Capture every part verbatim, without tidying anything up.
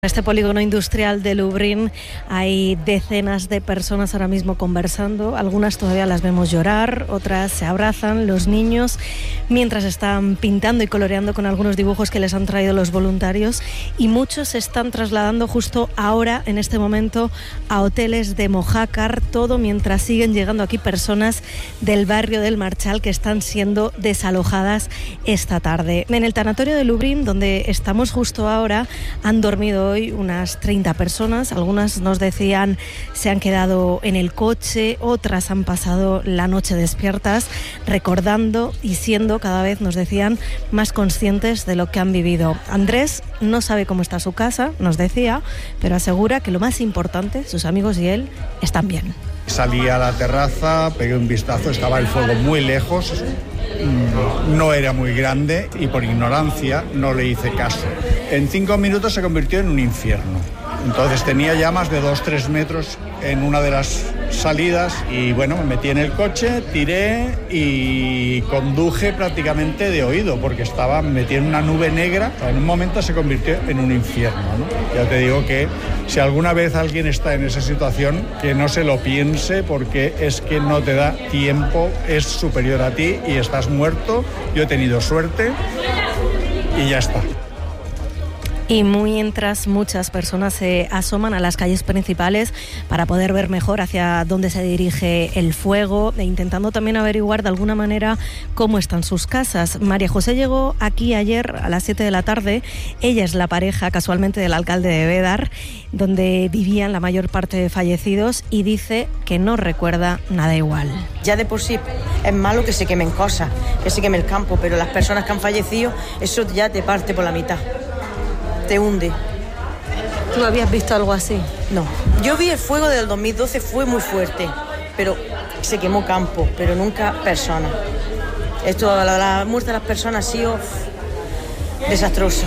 En este polígono industrial de Lublin hay decenas de personas ahora mismo conversando. Algunas todavía las vemos llorar, otras se abrazan, los niños, mientras están pintando y coloreando con algunos dibujos que les han traído los voluntarios, y muchos se están trasladando justo ahora, en este momento, a hoteles de Mojácar, todo mientras siguen llegando aquí personas del barrio del Marchal que están siendo desalojadas esta tarde. En el tanatorio de Lublin, donde estamos justo ahora, han dormido hoy unas treinta personas. Algunas nos decían se han quedado en el coche, otras han pasado la noche despiertas, recordando y siendo cada vez, nos decían, más conscientes de lo que han vivido. Andrés no sabe cómo está su casa, nos decía, pero asegura que lo más importante, sus amigos y él, están bien. Salí a la terraza, pegué un vistazo, estaba el fuego muy lejos, no era muy grande y por ignorancia no le hice caso. En cinco minutos se convirtió en un infierno. Entonces tenía llamas de dos, tres metros en una de las salidas y bueno, me metí en el coche, tiré y conduje prácticamente de oído porque estaba metí en una nube negra. En un momento se convirtió en un infierno, ¿no? Ya te digo que si alguna vez alguien está en esa situación, que no se lo piense porque es que no te da tiempo, es superior a ti y estás muerto. Yo he tenido suerte y ya está. Y mientras muchas personas se asoman a las calles principales para poder ver mejor hacia dónde se dirige el fuego e intentando también averiguar de alguna manera cómo están sus casas. María José llegó aquí ayer a las siete de la tarde. Ella es la pareja casualmente del alcalde de Bédar, donde vivían la mayor parte de fallecidos, y dice que no recuerda nada igual. Ya de por sí es malo que se quemen cosas, que se queme el campo, pero las personas que han fallecido, eso ya te parte por la mitad. Te hunde. ¿Tú habías visto algo así? No. Yo vi el fuego del dos mil doce, fue muy fuerte, pero se quemó campo, pero nunca personas. Esto, la, la muerte de las personas ha sido desastroso.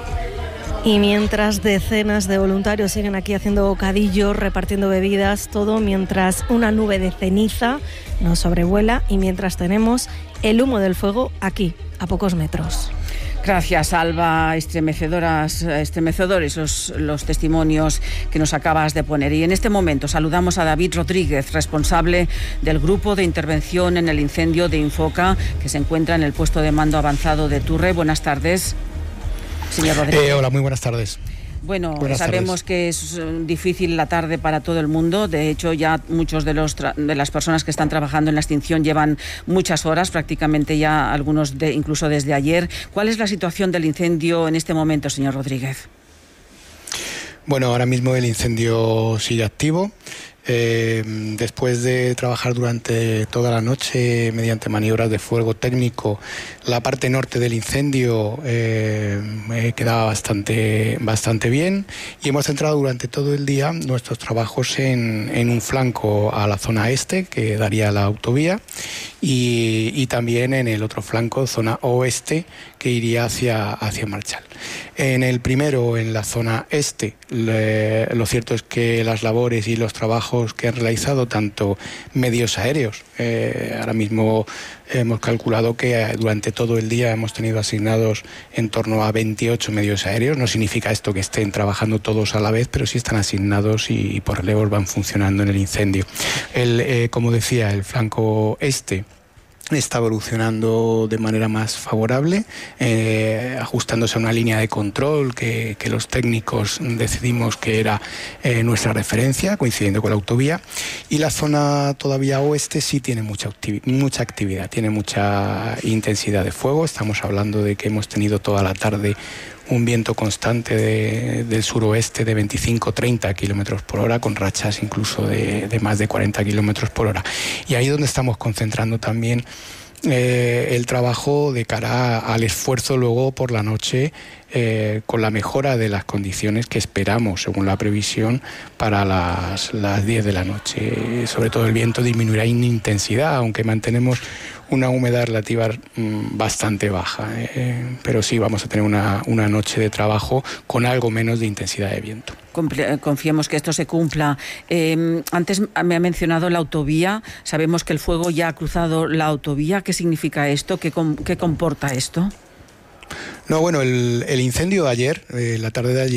Y mientras decenas de voluntarios siguen aquí haciendo bocadillos, repartiendo bebidas, todo mientras una nube de ceniza nos sobrevuela y mientras tenemos el humo del fuego aquí, a pocos metros. Gracias, Alba. Estremecedoras, estremecedores los, los testimonios que nos acabas de poner. Y en este momento saludamos a David Rodríguez, responsable del Grupo de Intervención en el Incendio de Infoca, que se encuentra en el puesto de mando avanzado de Turre. Buenas tardes, señor Rodríguez. Eh, hola, muy buenas tardes. Bueno, Buenas sabemos tardes. que es difícil la tarde para todo el mundo. De hecho, ya muchos de los tra- de las personas que están trabajando en la extinción llevan muchas horas, prácticamente ya algunos de, incluso desde ayer. ¿Cuál es la situación del incendio en este momento, señor Rodríguez? Bueno, ahora mismo el incendio sigue activo. Eh, después de trabajar durante toda la noche mediante maniobras de fuego técnico, la parte norte del incendio eh, eh, quedaba bastante, bastante bien, y hemos centrado durante todo el día nuestros trabajos en, en un flanco a la zona este, que daría a la autovía, y, y también en el otro flanco, zona oeste, que iría hacia, hacia Marchal. En el primero, en la zona este, le, lo cierto es que las labores y los trabajos que han realizado tanto medios aéreos, eh, ahora mismo hemos calculado que durante todo el día hemos tenido asignados en torno a veintiocho medios aéreos. No significa esto que estén trabajando todos a la vez, pero sí están asignados y, y por relevos van funcionando en el incendio. El, eh, como decía, el flanco este está evolucionando de manera más favorable, eh, ajustándose a una línea de control que, que los técnicos decidimos que era eh, nuestra referencia, coincidiendo con la autovía. Y la zona todavía oeste sí tiene mucha, activi- mucha actividad, tiene mucha intensidad de fuego. Estamos hablando de que hemos tenido toda la tarde un viento constante de, del suroeste de veinticinco a treinta kilómetros por hora, con rachas incluso de, de más de cuarenta kilómetros por hora. Y ahí es donde estamos concentrando también eh, el trabajo de cara al esfuerzo luego por la noche, eh, con la mejora de las condiciones que esperamos, según la previsión, para las, las diez de la noche. Sobre todo el viento disminuirá en intensidad, aunque mantenemos una humedad relativa mmm, bastante baja, eh, pero sí vamos a tener una, una noche de trabajo con algo menos de intensidad de viento. Confiemos que esto se cumpla. Eh, antes me ha mencionado la autovía. Sabemos que el fuego ya ha cruzado la autovía. ¿Qué significa esto? ¿Qué, com- qué comporta esto? No, bueno, el, el incendio de ayer, eh, la tarde de ayer,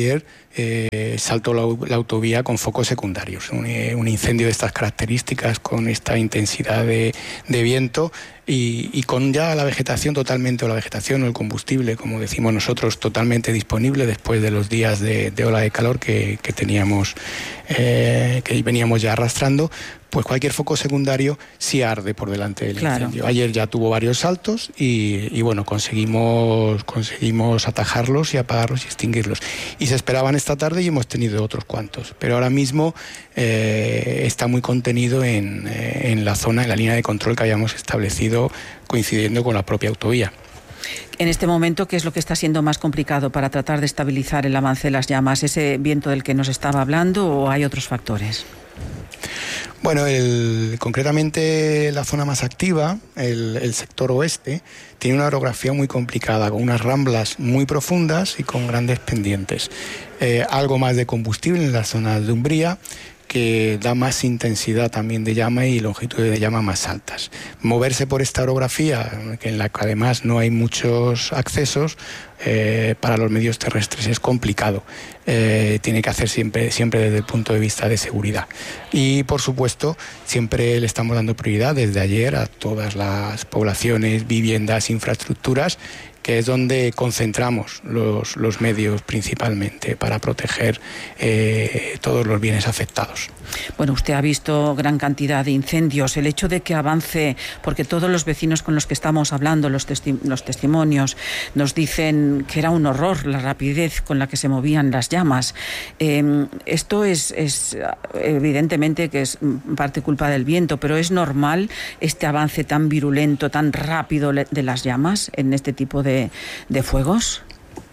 eh, saltó la, la autovía con focos secundarios. Un, eh, un incendio de estas características, con esta intensidad de, de viento y, y con ya la vegetación totalmente, o la vegetación o el combustible, como decimos nosotros, totalmente disponible después de los días de, de ola de calor que, que teníamos, eh, que veníamos ya arrastrando. Pues cualquier foco secundario sí arde por delante del claro. incendio. Ayer ya tuvo varios saltos y, y bueno, conseguimos, conseguimos atajarlos y apagarlos y extinguirlos. Y se esperaban esta tarde y hemos tenido otros cuantos. Pero ahora mismo eh, está muy contenido en, eh, en la zona, en la línea de control que habíamos establecido coincidiendo con la propia autovía. En este momento, ¿qué es lo que está siendo más complicado para tratar de estabilizar el avance de las llamas? ¿Ese viento del que nos estaba hablando o hay otros factores? Bueno, el, concretamente la zona más activa, el, el sector oeste, tiene una orografía muy complicada, con unas ramblas muy profundas y con grandes pendientes. Eh, algo más de combustible en las zonas de umbría, que da más intensidad también de llama y longitudes de llama más altas. Moverse por esta orografía, en la que además no hay muchos accesos, eh, para los medios terrestres es complicado. Eh, tiene que hacer siempre, siempre desde el punto de vista de seguridad. Y, por supuesto, siempre le estamos dando prioridad desde ayer a todas las poblaciones, viviendas, infraestructuras, que es donde concentramos los, los medios principalmente para proteger eh, todos los bienes afectados. Bueno, usted ha visto gran cantidad de incendios. El hecho de que avance, porque todos los vecinos con los que estamos hablando, los, testi- los testimonios, nos dicen que era un horror la rapidez con la que se movían las llamas. Eh, esto es, es evidentemente que es parte culpa del viento, pero ¿es normal este avance tan virulento, tan rápido de las llamas en este tipo de, de fuegos?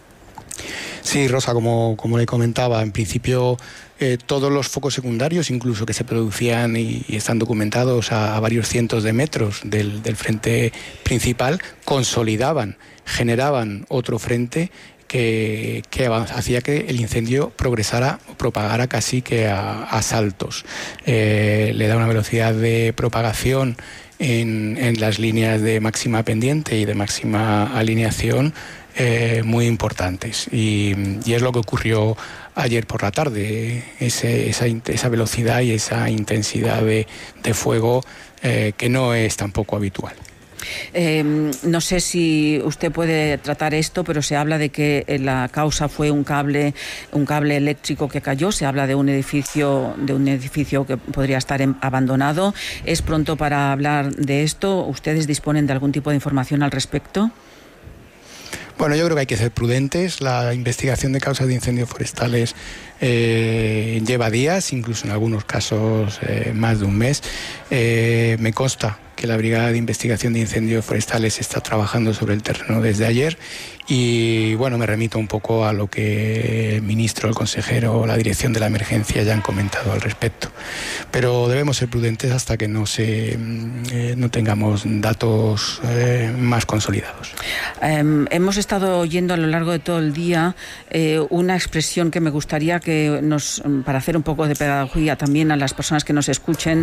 Sí, Rosa, como, como le comentaba, en principio eh, todos los focos secundarios, incluso que se producían y, y están documentados a, a varios cientos de metros del, del frente principal, consolidaban, generaban otro frente que, que hacía que el incendio progresara o propagara casi que a, a saltos. Eh, le da una velocidad de propagación en, en las líneas de máxima pendiente y de máxima alineación Eh, muy importantes y, y es lo que ocurrió ayer por la tarde, ese, esa, esa velocidad y esa intensidad de, de fuego eh, que no es tampoco habitual. Eh, no sé si usted puede tratar esto, pero se habla de que la causa fue un cable, un cable eléctrico que cayó. Se habla de un edificio, de un edificio que podría estar en, abandonado. ¿Es pronto para hablar de esto? ¿Ustedes disponen de algún tipo de información al respecto? Bueno, yo creo que hay que ser prudentes. La investigación de causas de incendios forestales eh, lleva días, incluso en algunos casos eh, más de un mes. Eh, me consta que la Brigada de Investigación de Incendios Forestales está trabajando sobre el terreno desde ayer y, bueno, me remito un poco a lo que el ministro, el consejero o la dirección de la emergencia ya han comentado al respecto. Pero debemos ser prudentes hasta que no, se, eh, no tengamos datos eh, más consolidados. Eh, hemos estado oyendo a lo largo de todo el día eh, una expresión que me gustaría que nos, para hacer un poco de pedagogía también a las personas que nos escuchen,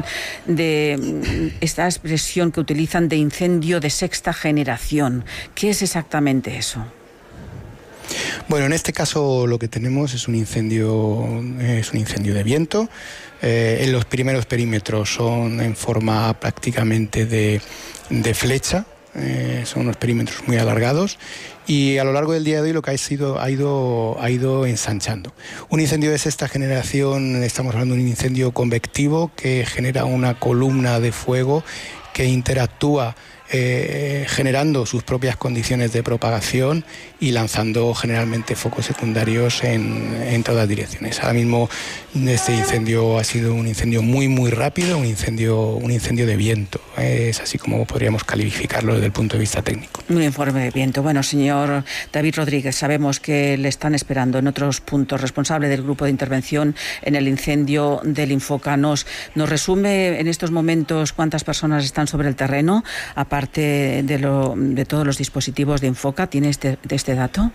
de esta expresión que utilizan de incendio de sexta generación. ¿Qué es exactamente eso? Bueno, en este caso lo que tenemos es un incendio, es un incendio de viento. Eh, en los primeros perímetros son en forma prácticamente de, de flecha. Eh, son unos perímetros muy alargados y a lo largo del día de hoy lo que ha sido ha ido ha ido ensanchando. Un incendio de sexta generación, estamos hablando de un incendio convectivo que genera una columna de fuego que interactúa eh, generando sus propias condiciones de propagación y lanzando generalmente focos secundarios en, en todas direcciones. Ahora mismo este incendio ha sido un incendio muy muy rápido, un incendio, un incendio de viento. Es así como podríamos calificarlo desde el punto de vista técnico. Un informe de viento. Bueno, señor David Rodríguez, sabemos que le están esperando en otros puntos, responsable del grupo de intervención en el incendio del Infoca. ¿Nos, nos resume en estos momentos cuántas personas están sobre el terreno, aparte de, lo, de todos los dispositivos de Infoca? ¿Tiene este, este dato?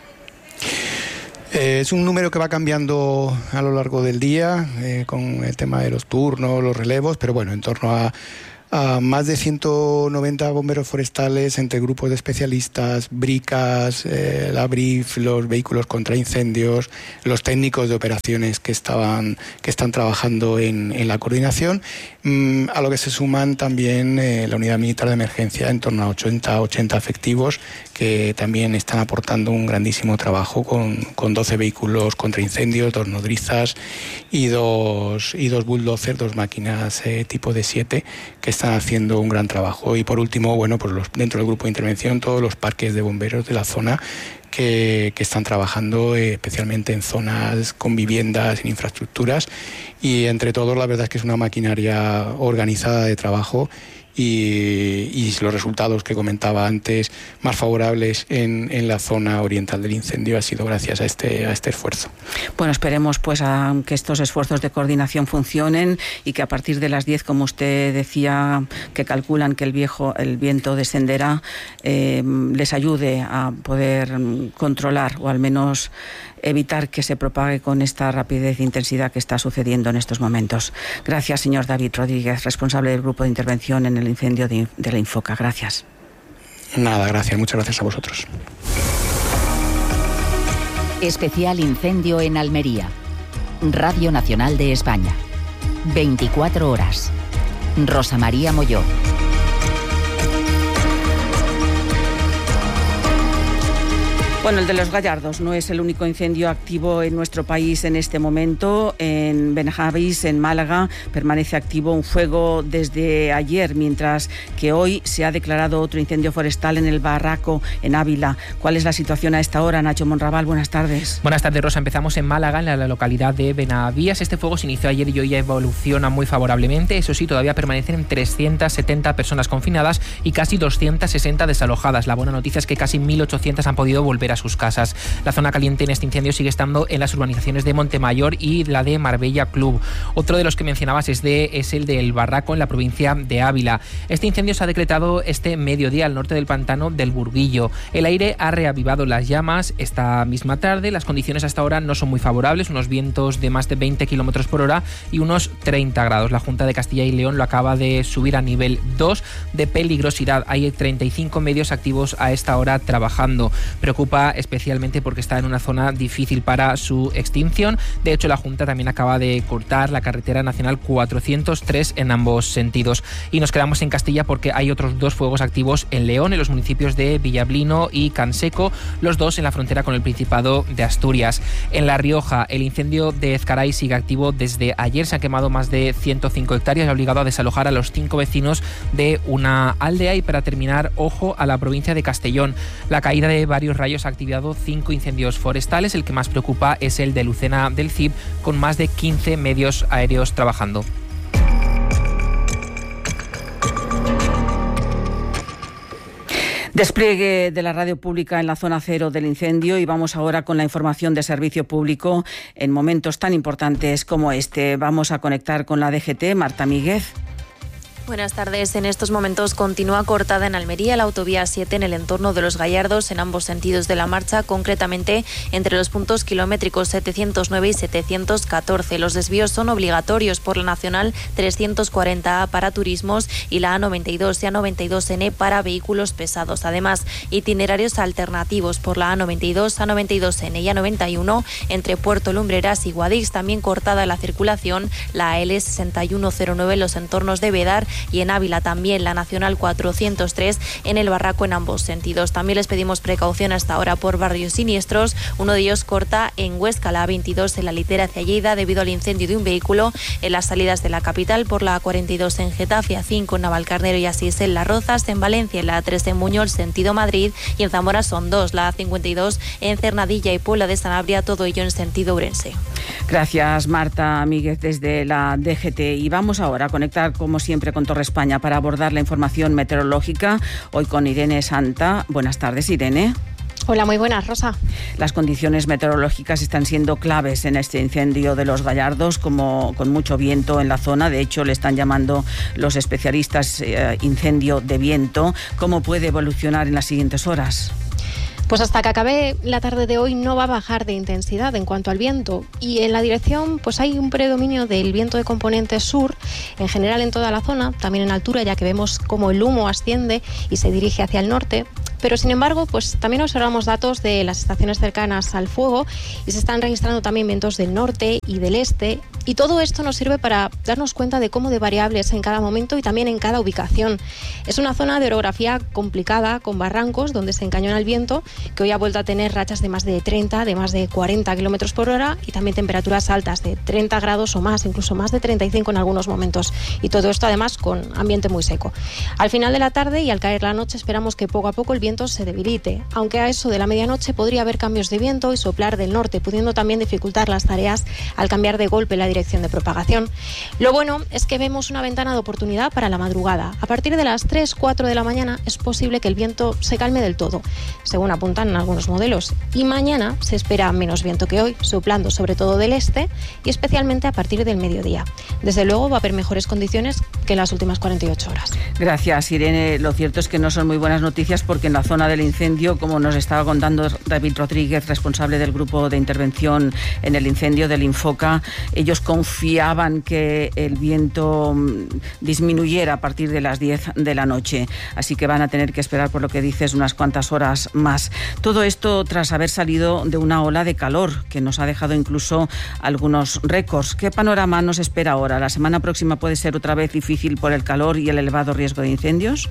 Eh, es un número que va cambiando a lo largo del día, eh, con el tema de los turnos, los relevos, pero bueno, en torno a, a más de ciento noventa bomberos forestales entre grupos de especialistas, bricas, eh, la B R I F, los vehículos contra incendios, los técnicos de operaciones que estaban que están trabajando en, en la coordinación, mmm, a lo que se suman también eh, la unidad militar de emergencia, en torno a ochenta, ochenta efectivos, que también están aportando un grandísimo trabajo con, con doce vehículos contra incendios, dos nodrizas y dos, y dos bulldozers, dos máquinas eh, tipo D siete, que están haciendo un gran trabajo. Y por último, bueno, pues los, dentro del grupo de intervención, todos los parques de bomberos de la zona que, que están trabajando eh, especialmente en zonas con viviendas, en infraestructuras, y entre todos la verdad es que es una maquinaria organizada de trabajo. Y, y los resultados que comentaba antes, más favorables en, en la zona oriental del incendio, ha sido gracias a este, a este esfuerzo. Bueno, esperemos pues a que estos esfuerzos de coordinación funcionen y que a partir de las diez, como usted decía, que calculan que el, viejo, el viento descenderá, eh, les ayude a poder controlar o al menos evitar que se propague con esta rapidez e intensidad que está sucediendo en estos momentos. Gracias, señor David Rodríguez, responsable del grupo de intervención en el incendio de, de la Infoca. Gracias. Nada, gracias. Muchas gracias a vosotros. Especial incendio en Almería. Radio Nacional de España. veinticuatro horas. Rosa María Molló. Bueno, el de los Gallardos no es el único incendio activo en nuestro país en este momento. En Benjavís, en Málaga, permanece activo un fuego desde ayer, mientras que hoy se ha declarado otro incendio forestal en el Barraco, en Ávila. ¿Cuál es la situación a esta hora? Nacho Monraval, buenas tardes. Buenas tardes, Rosa. Empezamos en Málaga, en la localidad de Benavías. Este fuego se inició ayer y hoy ya evoluciona muy favorablemente. Eso sí, todavía permanecen trescientas setenta personas confinadas y casi doscientas sesenta desalojadas. La buena noticia es que casi mil ochocientas han podido volver a a sus casas. La zona caliente en este incendio sigue estando en las urbanizaciones de Montemayor y la de Marbella Club. Otro de los que mencionabas es, de, es el del Barraco, en la provincia de Ávila. Este incendio se ha decretado este mediodía al norte del pantano del Burguillo. El aire ha reavivado las llamas esta misma tarde. Las condiciones hasta ahora no son muy favorables, unos vientos de más de veinte kilómetros por hora y unos treinta grados. La Junta de Castilla y León lo acaba de subir a nivel dos de peligrosidad. Hay treinta y cinco medios activos a esta hora trabajando. Preocupa especialmente porque está en una zona difícil para su extinción. De hecho, la Junta también acaba de cortar la carretera nacional cuatrocientos tres en ambos sentidos. Y nos quedamos en Castilla porque hay otros dos fuegos activos en León, en los municipios de Villablino y Canseco, los dos en la frontera con el Principado de Asturias. En La Rioja, el incendio de Ezcaray sigue activo desde ayer. Se han quemado más de ciento cinco hectáreas y ha obligado a desalojar a los cinco vecinos de una aldea. Y para terminar, ojo a la provincia de Castellón. La caída de varios rayos ha activado cinco incendios forestales. El que más preocupa es el de Lucena del Cid, con más de quince medios aéreos trabajando. Despliegue de la radio pública en la zona cero del incendio, y vamos ahora con la información de servicio público en momentos tan importantes como este. Vamos a conectar con la D G T, Marta Míguez. Buenas tardes. En estos momentos continúa cortada en Almería la autovía siete en el entorno de Los Gallardos en ambos sentidos de la marcha, concretamente entre los puntos kilométricos setecientos nueve y setecientos catorce. Los desvíos son obligatorios por la Nacional trescientos cuarenta A para turismos y la A noventa y dos y A noventa y dos N para vehículos pesados. Además, itinerarios alternativos por la A noventa y dos, A noventa y dos N y A noventa y uno entre Puerto Lumbreras y Guadix. También cortada la circulación la L sesenta y uno cero nueve en los entornos de Bedar, y en Ávila también la Nacional cuatrocientos tres en el Barraco en ambos sentidos. También les pedimos precaución hasta ahora por barrios siniestros. Uno de ellos corta en Huesca, la A veintidós en la litera hacia Lleida debido al incendio de un vehículo en las salidas de la capital, por la A cuarenta y dos en Getafe, A cinco en Navalcarnero y A seis en Las Rozas, en Valencia en la A tres en Buñol sentido Madrid, y en Zamora son dos, la A cincuenta y dos en Cernadilla y Puebla de Sanabria, todo ello en sentido Ourense. Gracias, Marta Míguez, desde la D G T. Y vamos ahora a conectar, como siempre, con Torre España para abordar la información meteorológica. Hoy con Irene Santa. Buenas tardes, Irene. Hola, muy buenas, Rosa. Las condiciones meteorológicas están siendo claves en este incendio de Los Gallardos, como con mucho viento en la zona. De hecho, le están llamando los especialistas eh, incendio de viento. ¿Cómo puede evolucionar en las siguientes horas? Pues hasta que acabe la tarde de hoy no va a bajar de intensidad en cuanto al viento, y en la dirección pues hay un predominio del viento de componente sur en general en toda la zona, también en altura, ya que vemos cómo el humo asciende y se dirige hacia el norte. Pero sin embargo, pues también observamos datos de las estaciones cercanas al fuego y se están registrando también vientos del norte y del este, y todo esto nos sirve para darnos cuenta de cómo de variable es en cada momento y también en cada ubicación. Es una zona de orografía complicada, con barrancos donde se encañona el viento, que hoy ha vuelto a tener rachas de más de treinta, de más de cuarenta kilómetros por hora, y también temperaturas altas de treinta grados o más, incluso más de treinta y cinco en algunos momentos, y todo esto además con ambiente muy seco. Al final de la tarde y al caer la noche esperamos que poco a poco el viento se debilite, aunque a eso de la medianoche podría haber cambios de viento y soplar del norte, pudiendo también dificultar las tareas al cambiar de golpe la dirección de propagación. Lo bueno es que vemos una ventana de oportunidad para la madrugada. A partir de las tres, cuatro de la mañana es posible que el viento se calme del todo, según apuntan algunos modelos, y mañana se espera menos viento que hoy, soplando sobre todo del este y especialmente a partir del mediodía. Desde luego va a haber mejores condiciones que en las últimas cuarenta y ocho horas. Gracias, Irene. Lo cierto es que no son muy buenas noticias, porque en la zona del incendio, como nos estaba contando David Rodríguez, responsable del grupo de intervención en el incendio del Infoca, ellos confiaban que el viento disminuyera a partir de las diez de la noche, así que van a tener que esperar, por lo que dices, unas cuantas horas más. Todo esto tras haber salido de una ola de calor que nos ha dejado incluso algunos récords. ¿Qué panorama nos espera ahora? ¿La semana próxima puede ser otra vez difícil por el calor y el elevado riesgo de incendios?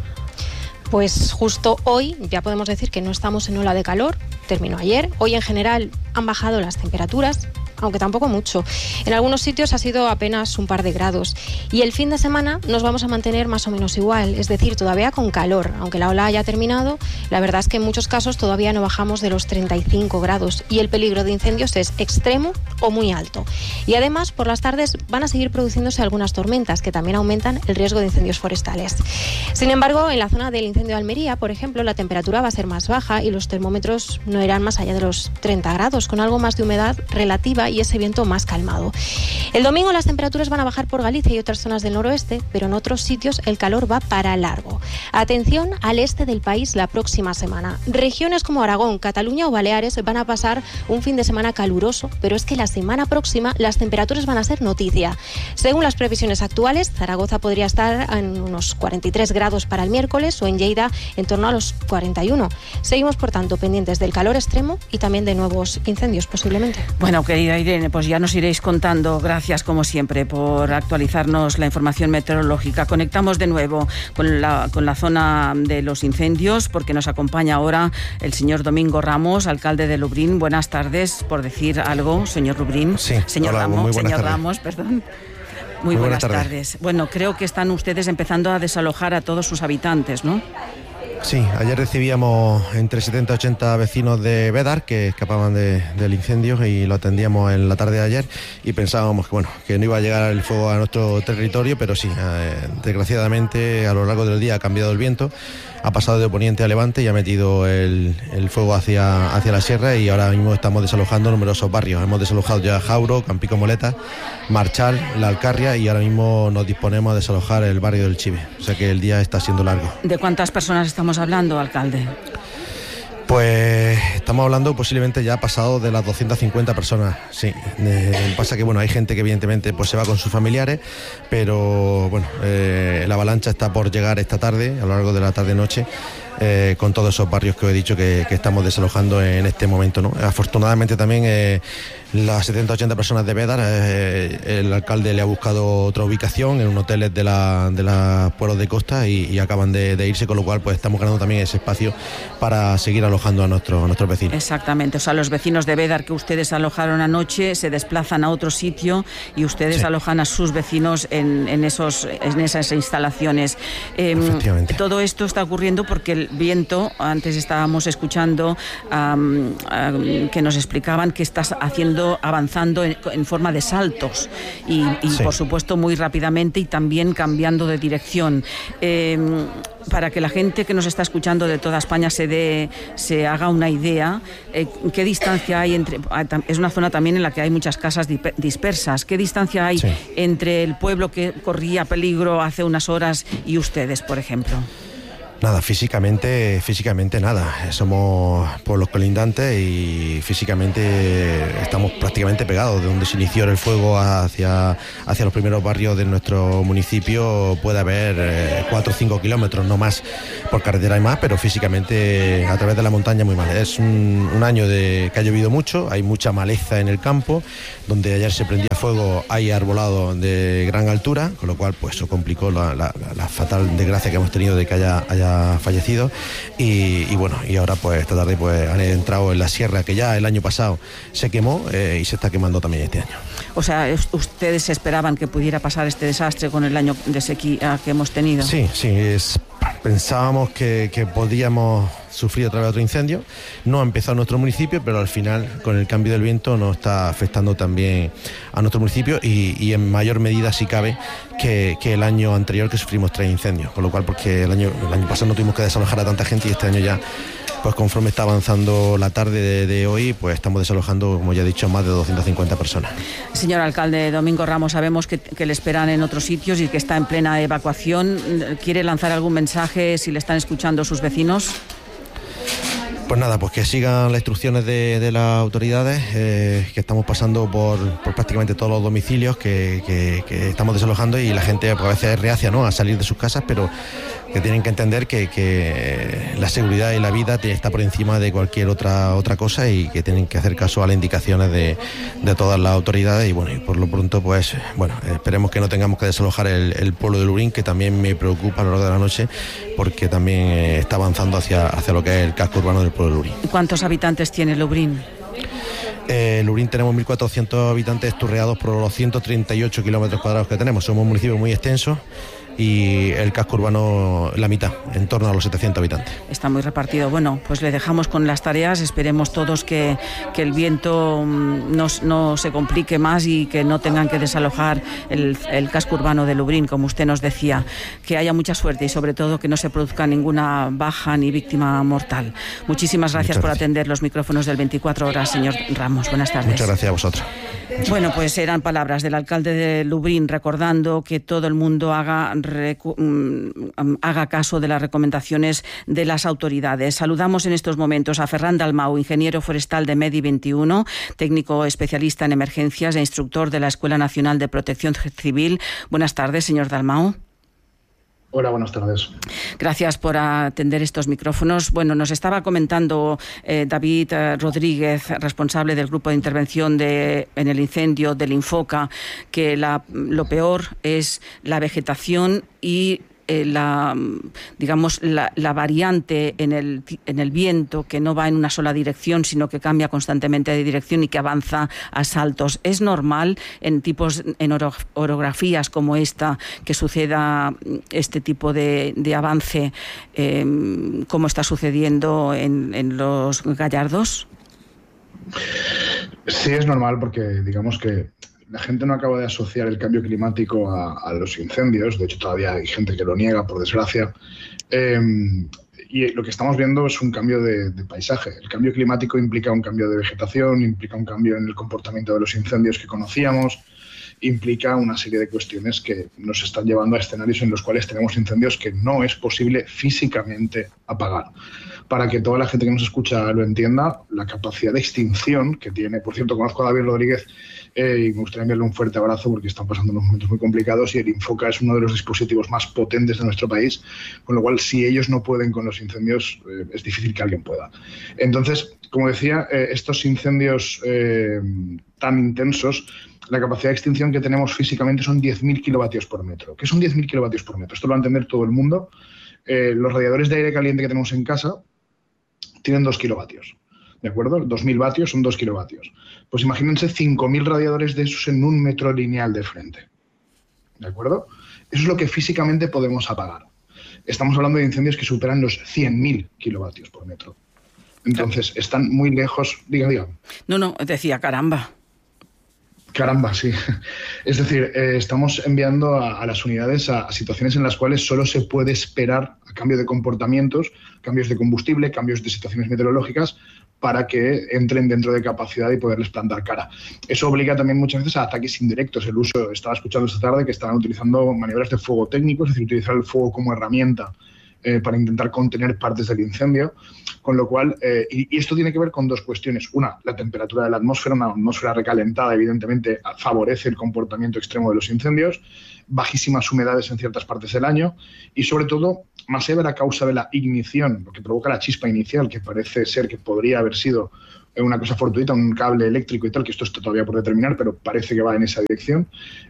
Pues justo hoy ya podemos decir que no estamos en ola de calor, terminó ayer. Hoy en general han bajado las temperaturas, aunque tampoco mucho. En algunos sitios ha sido apenas un par de grados. Y el fin de semana nos vamos a mantener más o menos igual, es decir, todavía con calor. Aunque la ola haya terminado, la verdad es que en muchos casos todavía no bajamos de los treinta y cinco grados y el peligro de incendios es extremo o muy alto. Y además, por las tardes van a seguir produciéndose algunas tormentas que también aumentan el riesgo de incendios forestales. Sin embargo, en la zona del incendio de Almería, por ejemplo, la temperatura va a ser más baja y los termómetros no irán más allá de los treinta grados, con algo más de humedad relativa y ese viento más calmado. El domingo las temperaturas van a bajar por Galicia y otras zonas del noroeste, pero en otros sitios el calor va para largo. Atención al este del país la próxima semana. Regiones como Aragón, Cataluña o Baleares van a pasar un fin de semana caluroso, pero es que la semana próxima las temperaturas van a ser noticia. Según las previsiones actuales, Zaragoza podría estar en unos cuarenta y tres grados para el miércoles o en Lleida en torno a los cuarenta y uno. Seguimos, por tanto, pendientes del calor extremo y también de nuevos incendios, posiblemente. Bueno, querida Irene, pues ya nos iréis contando. Gracias, como siempre, por actualizarnos la información meteorológica. Conectamos de nuevo con la, con la zona de los incendios, porque nos acompaña ahora el señor Domingo Ramos, alcalde de Lubrién. Buenas tardes, por decir algo, señor Lubrién. Sí, señor hola, Ramos, muy buenas señor tardes. Ramos, perdón. Muy Muy, buenas, buenas tardes. tardes. Bueno, creo que están ustedes empezando a desalojar a todos sus habitantes, ¿no? Sí, ayer recibíamos entre setenta y ochenta vecinos de Bédar que escapaban de, del incendio y lo atendíamos en la tarde de ayer y pensábamos que bueno que no iba a llegar el fuego a nuestro territorio, pero sí, eh, desgraciadamente a lo largo del día ha cambiado el viento, ha pasado de poniente a levante y ha metido el, el fuego hacia, hacia la sierra, y ahora mismo estamos desalojando numerosos barrios. Hemos desalojado ya Jauro, Campico Moleta, Marchal, La Alcarria, y ahora mismo nos disponemos a desalojar el barrio del Chive. O sea que el día está siendo largo. ¿De cuántas personas estamos hablando, alcalde? Pues estamos hablando posiblemente ya pasado de las doscientas cincuenta personas, sí. Eh, pasa que bueno, hay gente que evidentemente pues se va con sus familiares, pero bueno, eh, la avalancha está por llegar esta tarde, a lo largo de la tarde-noche, eh, con todos esos barrios que os he dicho que, que estamos desalojando en este momento, ¿no? Afortunadamente también eh, las setenta ochenta personas de Bédar, eh, el alcalde le ha buscado otra ubicación en un hotel de la de los pueblos de costa y, y acaban de, de irse, con lo cual pues estamos ganando también ese espacio para seguir alojando a, nuestro, a nuestros vecinos. Exactamente, o sea, los vecinos de Bédar que ustedes alojaron anoche se desplazan a otro sitio y ustedes sí. alojan a sus vecinos en, en, esos, en esas instalaciones. Eh, todo esto está ocurriendo porque el viento, antes estábamos escuchando um, um, que nos explicaban que estás haciendo avanzando en, en forma de saltos y, y sí. por supuesto muy rápidamente, y también cambiando de dirección. Eh, para que la gente que nos está escuchando de toda España se dé, se haga una idea, eh, ¿qué distancia hay entre? Es una zona también en la que hay muchas casas dispersas. ¿Qué distancia hay sí. entre el pueblo que corría peligro hace unas horas y ustedes, por ejemplo? Nada, físicamente, físicamente nada. Somos pueblos colindantes y físicamente estamos prácticamente pegados. De donde se inició el fuego hacia, hacia los primeros barrios de nuestro municipio puede haber eh, cuatro o cinco kilómetros, no más. Por carretera hay más, pero físicamente a través de la montaña muy mal. Es un, un año de que ha llovido mucho, hay mucha maleza en el campo. Donde ayer se prendía fuego hay arbolado de gran altura, con lo cual pues eso complicó la, la, la fatal desgracia que hemos tenido de que haya, haya fallecido y, y bueno, y ahora pues esta tarde pues han entrado en la sierra que ya el año pasado se quemó eh, y se está quemando también este año. O sea, ¿ustedes esperaban que pudiera pasar este desastre con el año de sequía que hemos tenido? Sí, sí, es, pensábamos que, que podíamos sufrir otra vez otro incendio. No ha empezado en nuestro municipio, pero al final con el cambio del viento nos está afectando también a nuestro municipio y, y en mayor medida si cabe que, que el año anterior, que sufrimos tres incendios, con lo cual porque el año, el año pasado no tuvimos que desalojar a tanta gente y este año ya pues conforme está avanzando la tarde de, de hoy, pues estamos desalojando, como ya he dicho, más de doscientas cincuenta personas. Señor alcalde Domingo Ramos, sabemos que, que le esperan en otros sitios y que está en plena evacuación. ¿Quiere lanzar algún mensaje si le están escuchando sus vecinos? Pues nada, pues que sigan las instrucciones de, de las autoridades, eh, que estamos pasando por, por prácticamente todos los domicilios que, que, que estamos desalojando y la gente pues, a veces es reacia, ¿no?, a salir de sus casas, pero que tienen que entender que, que la seguridad y la vida está por encima de cualquier otra otra cosa y que tienen que hacer caso a las indicaciones de, de todas las autoridades y bueno, y por lo pronto pues bueno, esperemos que no tengamos que desalojar el, el pueblo de Lurín, que también me preocupa a lo largo de la noche porque también eh, está avanzando hacia, hacia lo que es el casco urbano del pueblo de Lurín. ¿Cuántos habitantes tiene Lurín? Eh, en Lurín tenemos mil cuatrocientos habitantes turreados por los ciento treinta y ocho kilómetros cuadrados que tenemos. Somos un municipio muy extenso y el casco urbano la mitad, en torno a los setecientos habitantes. Está muy repartido. Bueno, pues le dejamos con las tareas, esperemos todos que, que el viento no, no se complique más y que no tengan que desalojar el, el casco urbano de Lurín, como usted nos decía, que haya mucha suerte y sobre todo que no se produzca ninguna baja ni víctima mortal. Muchísimas gracias, gracias por atender los micrófonos del veinticuatro horas, señor Ramos. Buenas tardes. Muchas gracias a vosotros. Bueno, pues eran palabras del alcalde de Lurín recordando que todo el mundo haga, recu- haga caso de las recomendaciones de las autoridades. Saludamos en estos momentos a Ferran Dalmau, ingeniero forestal de Medi veintiuno, técnico especialista en emergencias e instructor de la Escuela Nacional de Protección Civil. Buenas tardes, señor Dalmau. Hola, buenas tardes. Gracias por atender estos micrófonos. Bueno, nos estaba comentando eh, David eh, Rodríguez, responsable del grupo de intervención de, en el incendio del Infoca, que la, lo peor es la vegetación y eh, la, digamos, la, la variante en el, en el viento, que no va en una sola dirección, sino que cambia constantemente de dirección y que avanza a saltos. ¿Es normal en tipos, en oro, orografías como esta, que suceda este tipo de, de avance, eh, como está sucediendo en, en los Gallardos? Sí, es normal porque digamos que la gente no acaba de asociar el cambio climático a, a los incendios. De hecho, todavía hay gente que lo niega, por desgracia. Eh, y lo que estamos viendo es un cambio de, de paisaje. El cambio climático implica un cambio de vegetación, implica un cambio en el comportamiento de los incendios que conocíamos, implica una serie de cuestiones que nos están llevando a escenarios en los cuales tenemos incendios que no es posible físicamente apagar. Para que toda la gente que nos escucha lo entienda, la capacidad de extinción que tiene, por cierto, conozco a David Rodríguez eh, y me gustaría enviarle un fuerte abrazo porque están pasando unos momentos muy complicados y el Infoca es uno de los dispositivos más potentes de nuestro país, con lo cual si ellos no pueden con los incendios, eh, es difícil que alguien pueda. Entonces, como decía, eh, estos incendios eh, tan intensos, la capacidad de extinción que tenemos físicamente son diez mil kilovatios por metro. ¿Qué son diez mil kilovatios por metro? Esto lo va a entender todo el mundo. Eh, los radiadores de aire caliente que tenemos en casa tienen dos kilovatios, ¿de acuerdo? dos mil vatios son dos kilovatios. Pues imagínense cinco mil radiadores de esos en un metro lineal de frente, ¿de acuerdo? Eso es lo que físicamente podemos apagar. Estamos hablando de incendios que superan los cien mil kilovatios por metro. Entonces, están muy lejos... Diga, diga. No, no, decía, caramba. Caramba, sí. Es decir, eh, estamos enviando a, a las unidades a, a situaciones en las cuales solo se puede esperar a cambio de comportamientos, cambios de combustible, cambios de situaciones meteorológicas, para que entren dentro de capacidad y poderles plantar cara. Eso obliga también muchas veces a ataques indirectos. El uso, estaba escuchando esta tarde que estaban utilizando maniobras de fuego técnico, es decir, utilizar el fuego como herramienta eh, para intentar contener partes del incendio. Con lo cual, eh, y, y esto tiene que ver con dos cuestiones. Una, la temperatura de la atmósfera. Una atmósfera recalentada, evidentemente, favorece el comportamiento extremo de los incendios. Bajísimas humedades en ciertas partes del año y, sobre todo, más severa a causa de la ignición, lo que provoca la chispa inicial, que parece ser que podría haber sido una cosa fortuita, un cable eléctrico y tal, que esto está todavía por determinar, pero parece que va en esa dirección.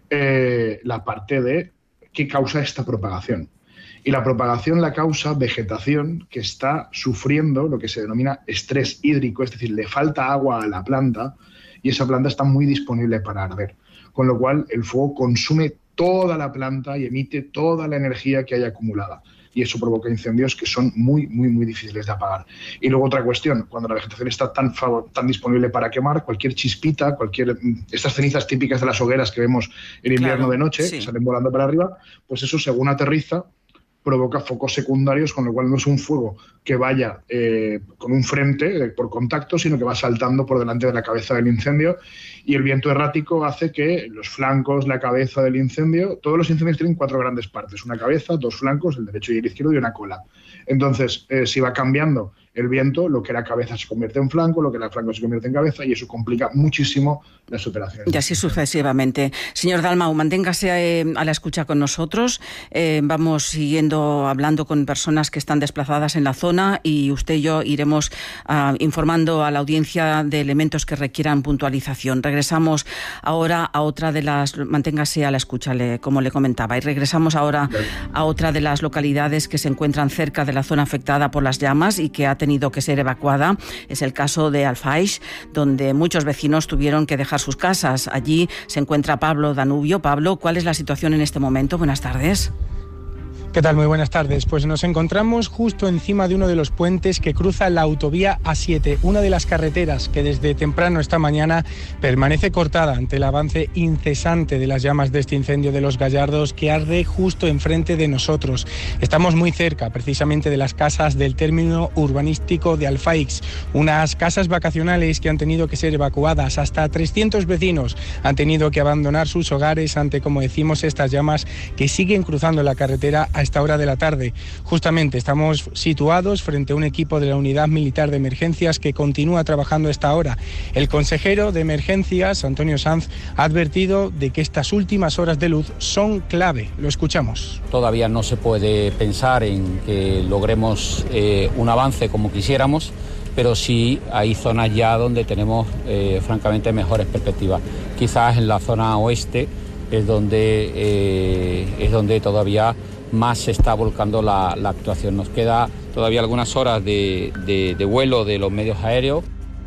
Eh, la parte de qué causa esta propagación. Y la propagación la causa vegetación que está sufriendo lo que se denomina estrés hídrico, es decir, le falta agua a la planta y esa planta está muy disponible para arder. Con lo cual, el fuego consume toda la planta y emite toda la energía que hay acumulada. Y eso provoca incendios que son muy, muy, muy difíciles de apagar. Y luego otra cuestión, cuando la vegetación está tan, tan disponible para quemar, cualquier chispita, cualquier estas cenizas típicas de las hogueras que vemos en invierno claro, de noche, sí. que salen volando para arriba, pues eso según aterriza, provoca focos secundarios, con lo cual no es un fuego que vaya eh, con un frente eh, por contacto, sino que va saltando por delante de la cabeza del incendio, y el viento errático hace que los flancos, la cabeza del incendio, todos los incendios tienen cuatro grandes partes, una cabeza, dos flancos, el derecho y el izquierdo, y una cola. Entonces, eh, si va cambiando el viento, lo que era cabeza se convierte en flanco, lo que era flanco se convierte en cabeza, y eso complica muchísimo las operaciones. Y así sucesivamente. Señor Dalmau, manténgase eh, a la escucha con nosotros. Eh, vamos siguiendo hablando con personas que están desplazadas en la zona y usted y yo iremos uh, informando a la audiencia de elementos que requieran puntualización. Regresamos ahora a otra de las... Manténgase a la escucha, le, como le comentaba, y regresamos ahora a otra de las localidades que se encuentran cerca de la zona afectada por las llamas y que ha tenido que ser evacuada. Es el caso de Alfaix, donde muchos vecinos tuvieron que dejar sus casas. Allí se encuentra Pablo Danubio. Pablo, ¿cuál es la situación en este momento? Buenas tardes. ¿Qué tal? Muy buenas tardes. Pues nos encontramos justo encima de uno de los puentes que cruza la autovía A siete, una de las carreteras que desde temprano esta mañana permanece cortada ante el avance incesante de las llamas de este incendio de Los Gallardos que arde justo enfrente de nosotros. Estamos muy cerca precisamente de las casas del término urbanístico de Alfaix, unas casas vacacionales que han tenido que ser evacuadas. Hasta trescientos vecinos han tenido que abandonar sus hogares ante, como decimos, estas llamas que siguen cruzando la carretera a esta hora de la tarde. Justamente estamos situados frente a un equipo de la Unidad Militar de Emergencias que continúa trabajando a esta hora. El consejero de Emergencias, Antonio Sanz, ha advertido de que estas últimas horas de luz son clave. Lo escuchamos. Todavía no se puede pensar en que logremos eh, un avance como quisiéramos, pero sí hay zonas ya donde tenemos eh, francamente mejores perspectivas. Quizás en la zona oeste es donde, eh, es donde todavía más se está volcando la, la actuación. Nos queda todavía algunas horas de, de, de vuelo de los medios aéreos.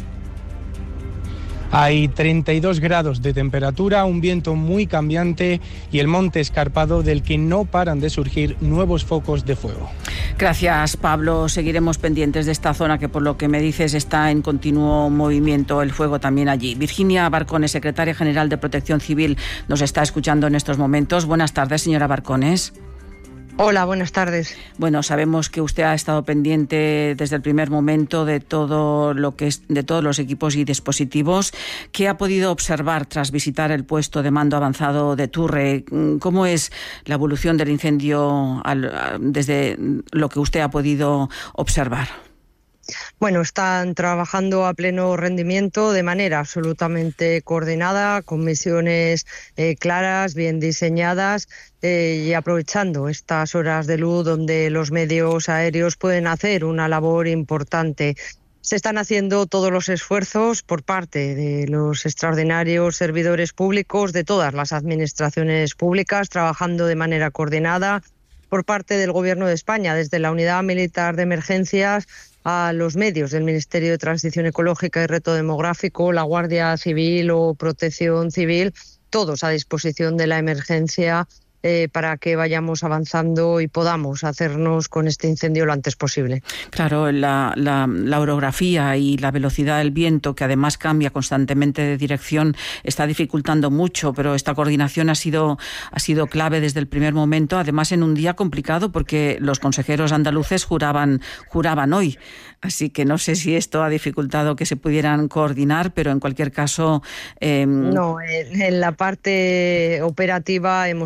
Hay treinta y dos grados de temperatura, un viento muy cambiante y el monte escarpado del que no paran de surgir nuevos focos de fuego. Gracias, Pablo. Seguiremos pendientes de esta zona que, por lo que me dices, está en continuo movimiento el fuego también allí. Virginia Barcones, secretaria general de Protección Civil, nos está escuchando en estos momentos. Buenas tardes, señora Barcones. Hola, buenas tardes. Bueno, sabemos que usted ha estado pendiente desde el primer momento de todo lo que es, de todos los equipos y dispositivos. ¿Qué ha podido observar tras visitar el puesto de mando avanzado de Turre? ¿Cómo es la evolución del incendio al, desde lo que usted ha podido observar? Bueno, están trabajando a pleno rendimiento de manera absolutamente coordinada, con misiones eh, claras, bien diseñadas eh, y aprovechando estas horas de luz donde los medios aéreos pueden hacer una labor importante. Se están haciendo todos los esfuerzos por parte de los extraordinarios servidores públicos de todas las administraciones públicas, trabajando de manera coordinada por parte del Gobierno de España, desde la Unidad Militar de Emergencias a los medios del Ministerio de Transición Ecológica y Reto Demográfico, la Guardia Civil o Protección Civil, todos a disposición de la emergencia eh, para que vayamos avanzando y podamos hacernos con este incendio lo antes posible. Claro, la, la, la orografía y la velocidad del viento, que además cambia constantemente de dirección, está dificultando mucho, pero esta coordinación ha sido, ha sido clave desde el primer momento, además en un día complicado porque los consejeros andaluces juraban, juraban hoy. Así que no sé si esto ha dificultado que se pudieran coordinar, pero en cualquier caso... Eh... No, en, en la parte operativa hemos estado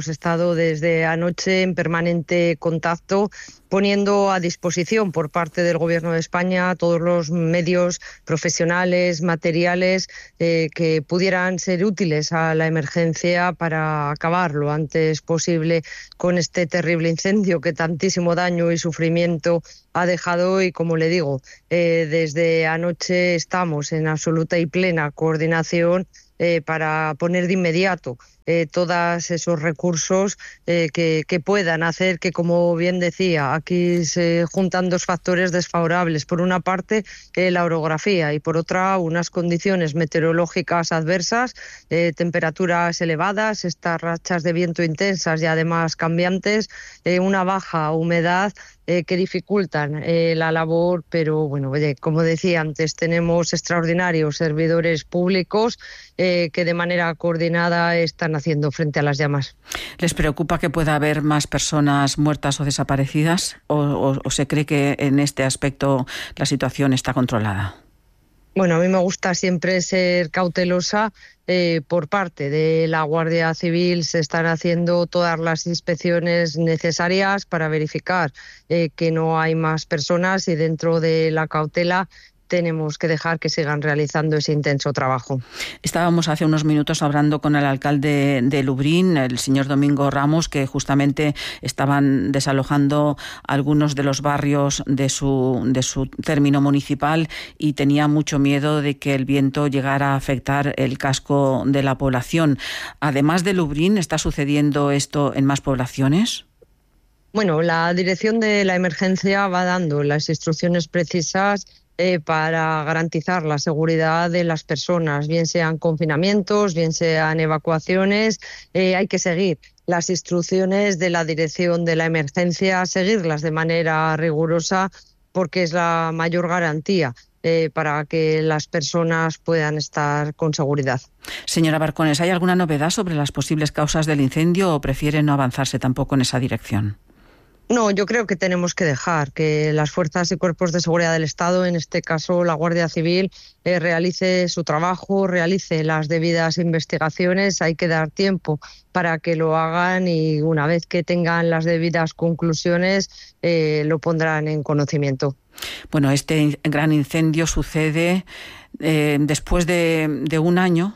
estado desde anoche en permanente contacto, poniendo a disposición por parte del Gobierno de España todos los medios profesionales, materiales eh, que pudieran ser útiles a la emergencia para acabar lo antes posible con este terrible incendio que tantísimo daño y sufrimiento ha dejado. Y como le digo, eh, desde anoche estamos en absoluta y plena coordinación eh, para poner de inmediato Eh, todos esos recursos eh, que, que puedan hacer que, como bien decía, aquí se juntan dos factores desfavorables. Por una parte, eh, la orografía y por otra, unas condiciones meteorológicas adversas, eh, temperaturas elevadas, estas rachas de viento intensas y además cambiantes, eh, una baja humedad eh, que dificultan eh, la labor. Pero bueno, oye, como decía antes, tenemos extraordinarios servidores públicos eh, que de manera coordinada están haciendo frente a las llamas. ¿Les preocupa que pueda haber más personas muertas o desaparecidas? ¿O, o, o se cree que en este aspecto la situación está controlada? Bueno, a mí me gusta siempre ser cautelosa. Eh, por parte de la Guardia Civil se están haciendo todas las inspecciones necesarias para verificar eh, que no hay más personas, y dentro de la cautela tenemos que dejar que sigan realizando ese intenso trabajo. Estábamos hace unos minutos hablando con el alcalde de Lublin, el señor Domingo Ramos, que justamente estaban desalojando algunos de los barrios de su, de su término municipal, y tenía mucho miedo de que el viento llegara a afectar el casco de la población. Además de Lublin, ¿está sucediendo esto en más poblaciones? Bueno, la dirección de la emergencia va dando las instrucciones precisas Eh, para garantizar la seguridad de las personas, bien sean confinamientos, bien sean evacuaciones. Eh, hay que seguir las instrucciones de la dirección de la emergencia, seguirlas de manera rigurosa, porque es la mayor garantía eh, para que las personas puedan estar con seguridad. Señora Barcones, ¿hay alguna novedad sobre las posibles causas del incendio o prefiere no avanzarse tampoco en esa dirección? No, yo creo que tenemos que dejar que las fuerzas y cuerpos de seguridad del Estado, en este caso la Guardia Civil, eh, realice su trabajo, realice las debidas investigaciones. Hay que dar tiempo para que lo hagan, y una vez que tengan las debidas conclusiones eh, lo pondrán en conocimiento. Bueno, este gran incendio sucede eh, después de, de un año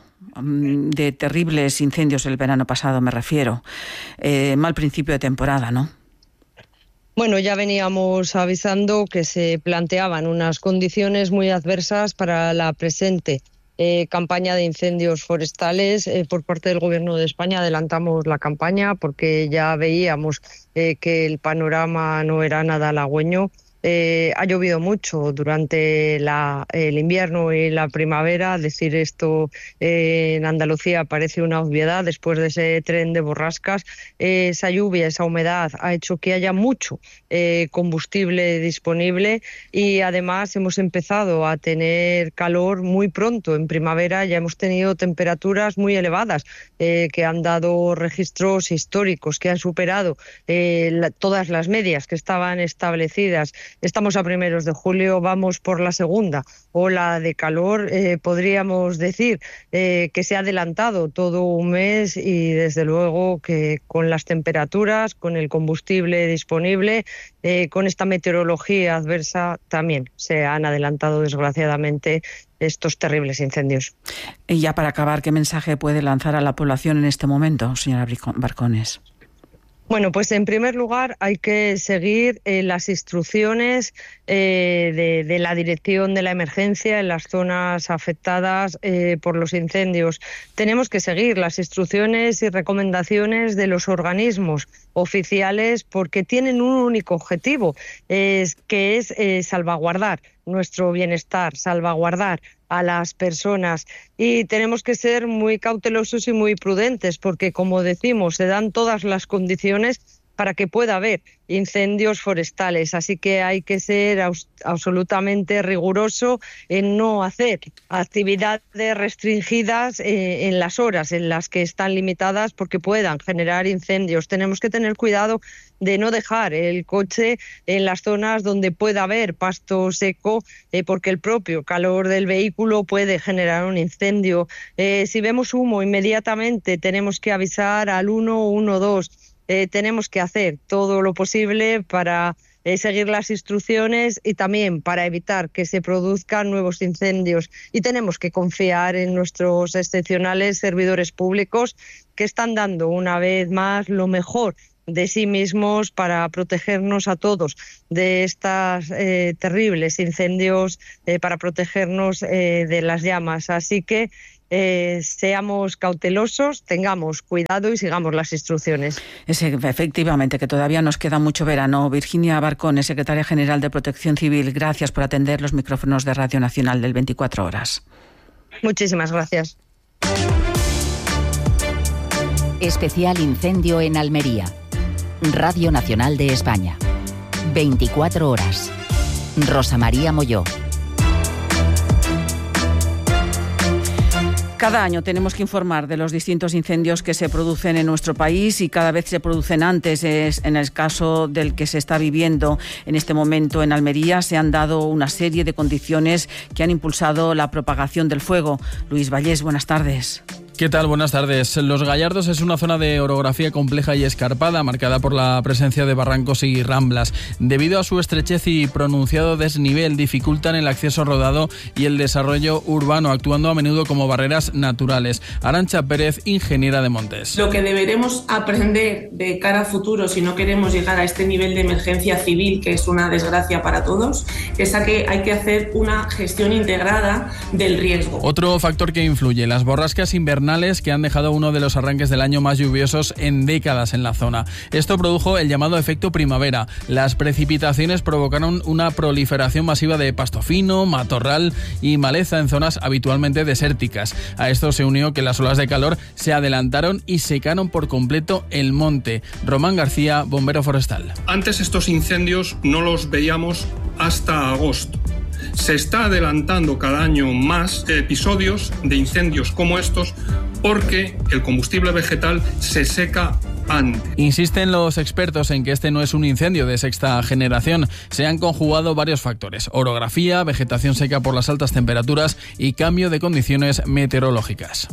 de terribles incendios el verano pasado, me refiero. Eh, mal principio de temporada, ¿no? Bueno, ya veníamos avisando que se planteaban unas condiciones muy adversas para la presente eh, campaña de incendios forestales. Eh, por parte del Gobierno de España adelantamos la campaña porque ya veíamos eh, que el panorama no era nada halagüeño. Eh, ha llovido mucho durante la, el invierno y la primavera. Decir esto eh, en Andalucía parece una obviedad después de ese tren de borrascas. Eh, esa lluvia, esa humedad ha hecho que haya mucho eh, combustible disponible, y además hemos empezado a tener calor muy pronto. En primavera ya hemos tenido temperaturas muy elevadas eh, que han dado registros históricos, que han superado eh, la, todas las medias que estaban establecidas. Estamos a primeros de julio, vamos por la segunda ola de calor. Eh, podríamos decir eh, que se ha adelantado todo un mes, y desde luego que con las temperaturas, con el combustible disponible, eh, con esta meteorología adversa, también se han adelantado desgraciadamente estos terribles incendios. Y ya para acabar, ¿qué mensaje puede lanzar a la población en este momento, señora Barcones? Bueno, pues en primer lugar hay que seguir eh, las instrucciones eh, de, de la dirección de la emergencia en las zonas afectadas eh, por los incendios. Tenemos que seguir las instrucciones y recomendaciones de los organismos oficiales, porque tienen un único objetivo, es, que es eh, salvaguardar nuestro bienestar, salvaguardar a las personas, y tenemos que ser muy cautelosos y muy prudentes, porque, como decimos, se dan todas las condiciones para que pueda haber incendios forestales. Así que hay que ser aus- absolutamente riguroso en no hacer actividades restringidas eh, en las horas en las que están limitadas, porque puedan generar incendios. Tenemos que tener cuidado de no dejar el coche en las zonas donde pueda haber pasto seco, eh, porque el propio calor del vehículo puede generar un incendio. Eh, si vemos humo, inmediatamente tenemos que avisar al uno uno dos. eh, tenemos que hacer todo lo posible para eh, seguir las instrucciones y también para evitar que se produzcan nuevos incendios. Y tenemos que confiar en nuestros excepcionales servidores públicos que están dando una vez más lo mejor de sí mismos para protegernos a todos de estos eh, terribles incendios, eh, para protegernos eh, de las llamas. Así que Eh, seamos cautelosos, tengamos cuidado y sigamos las instrucciones. Es, efectivamente, que todavía nos queda mucho verano. Virginia Barcones, secretaria general de Protección Civil, gracias por atender los micrófonos de Radio Nacional del veinticuatro horas. Muchísimas gracias. Especial incendio en Almería. Radio Nacional de España. veinticuatro horas. Rosa María Molló. Cada año tenemos que informar de los distintos incendios que se producen en nuestro país y cada vez se producen antes. Es, en el caso del que se está viviendo en este momento en Almería, se han dado una serie de condiciones que han impulsado la propagación del fuego. Luis Vallés, buenas tardes. ¿Qué tal? Buenas tardes. Los Gallardos es una zona de orografía compleja y escarpada, marcada por la presencia de barrancos y ramblas. Debido a su estrechez y pronunciado desnivel, dificultan el acceso rodado y el desarrollo urbano, actuando a menudo como barreras naturales. Arantxa Pérez, ingeniera de montes. Lo que deberemos aprender de cara a futuro, si no queremos llegar a este nivel de emergencia civil, que es una desgracia para todos, es a que hay que hacer una gestión integrada del riesgo. Otro factor que influye, las borrascas invernales que han dejado uno de los arranques del año más lluviosos en décadas en la zona. Esto produjo el llamado efecto primavera. Las precipitaciones provocaron una proliferación masiva de pasto fino, matorral y maleza en zonas habitualmente desérticas. A esto se unió que las olas de calor se adelantaron y secaron por completo el monte. Román García, bombero forestal. Antes estos incendios no los veíamos hasta agosto. Se está adelantando cada año más episodios de incendios como estos porque el combustible vegetal se seca antes. Insisten los expertos en que este no es un incendio de sexta generación. Se han conjugado varios factores: orografía, vegetación seca por las altas temperaturas y cambio de condiciones meteorológicas.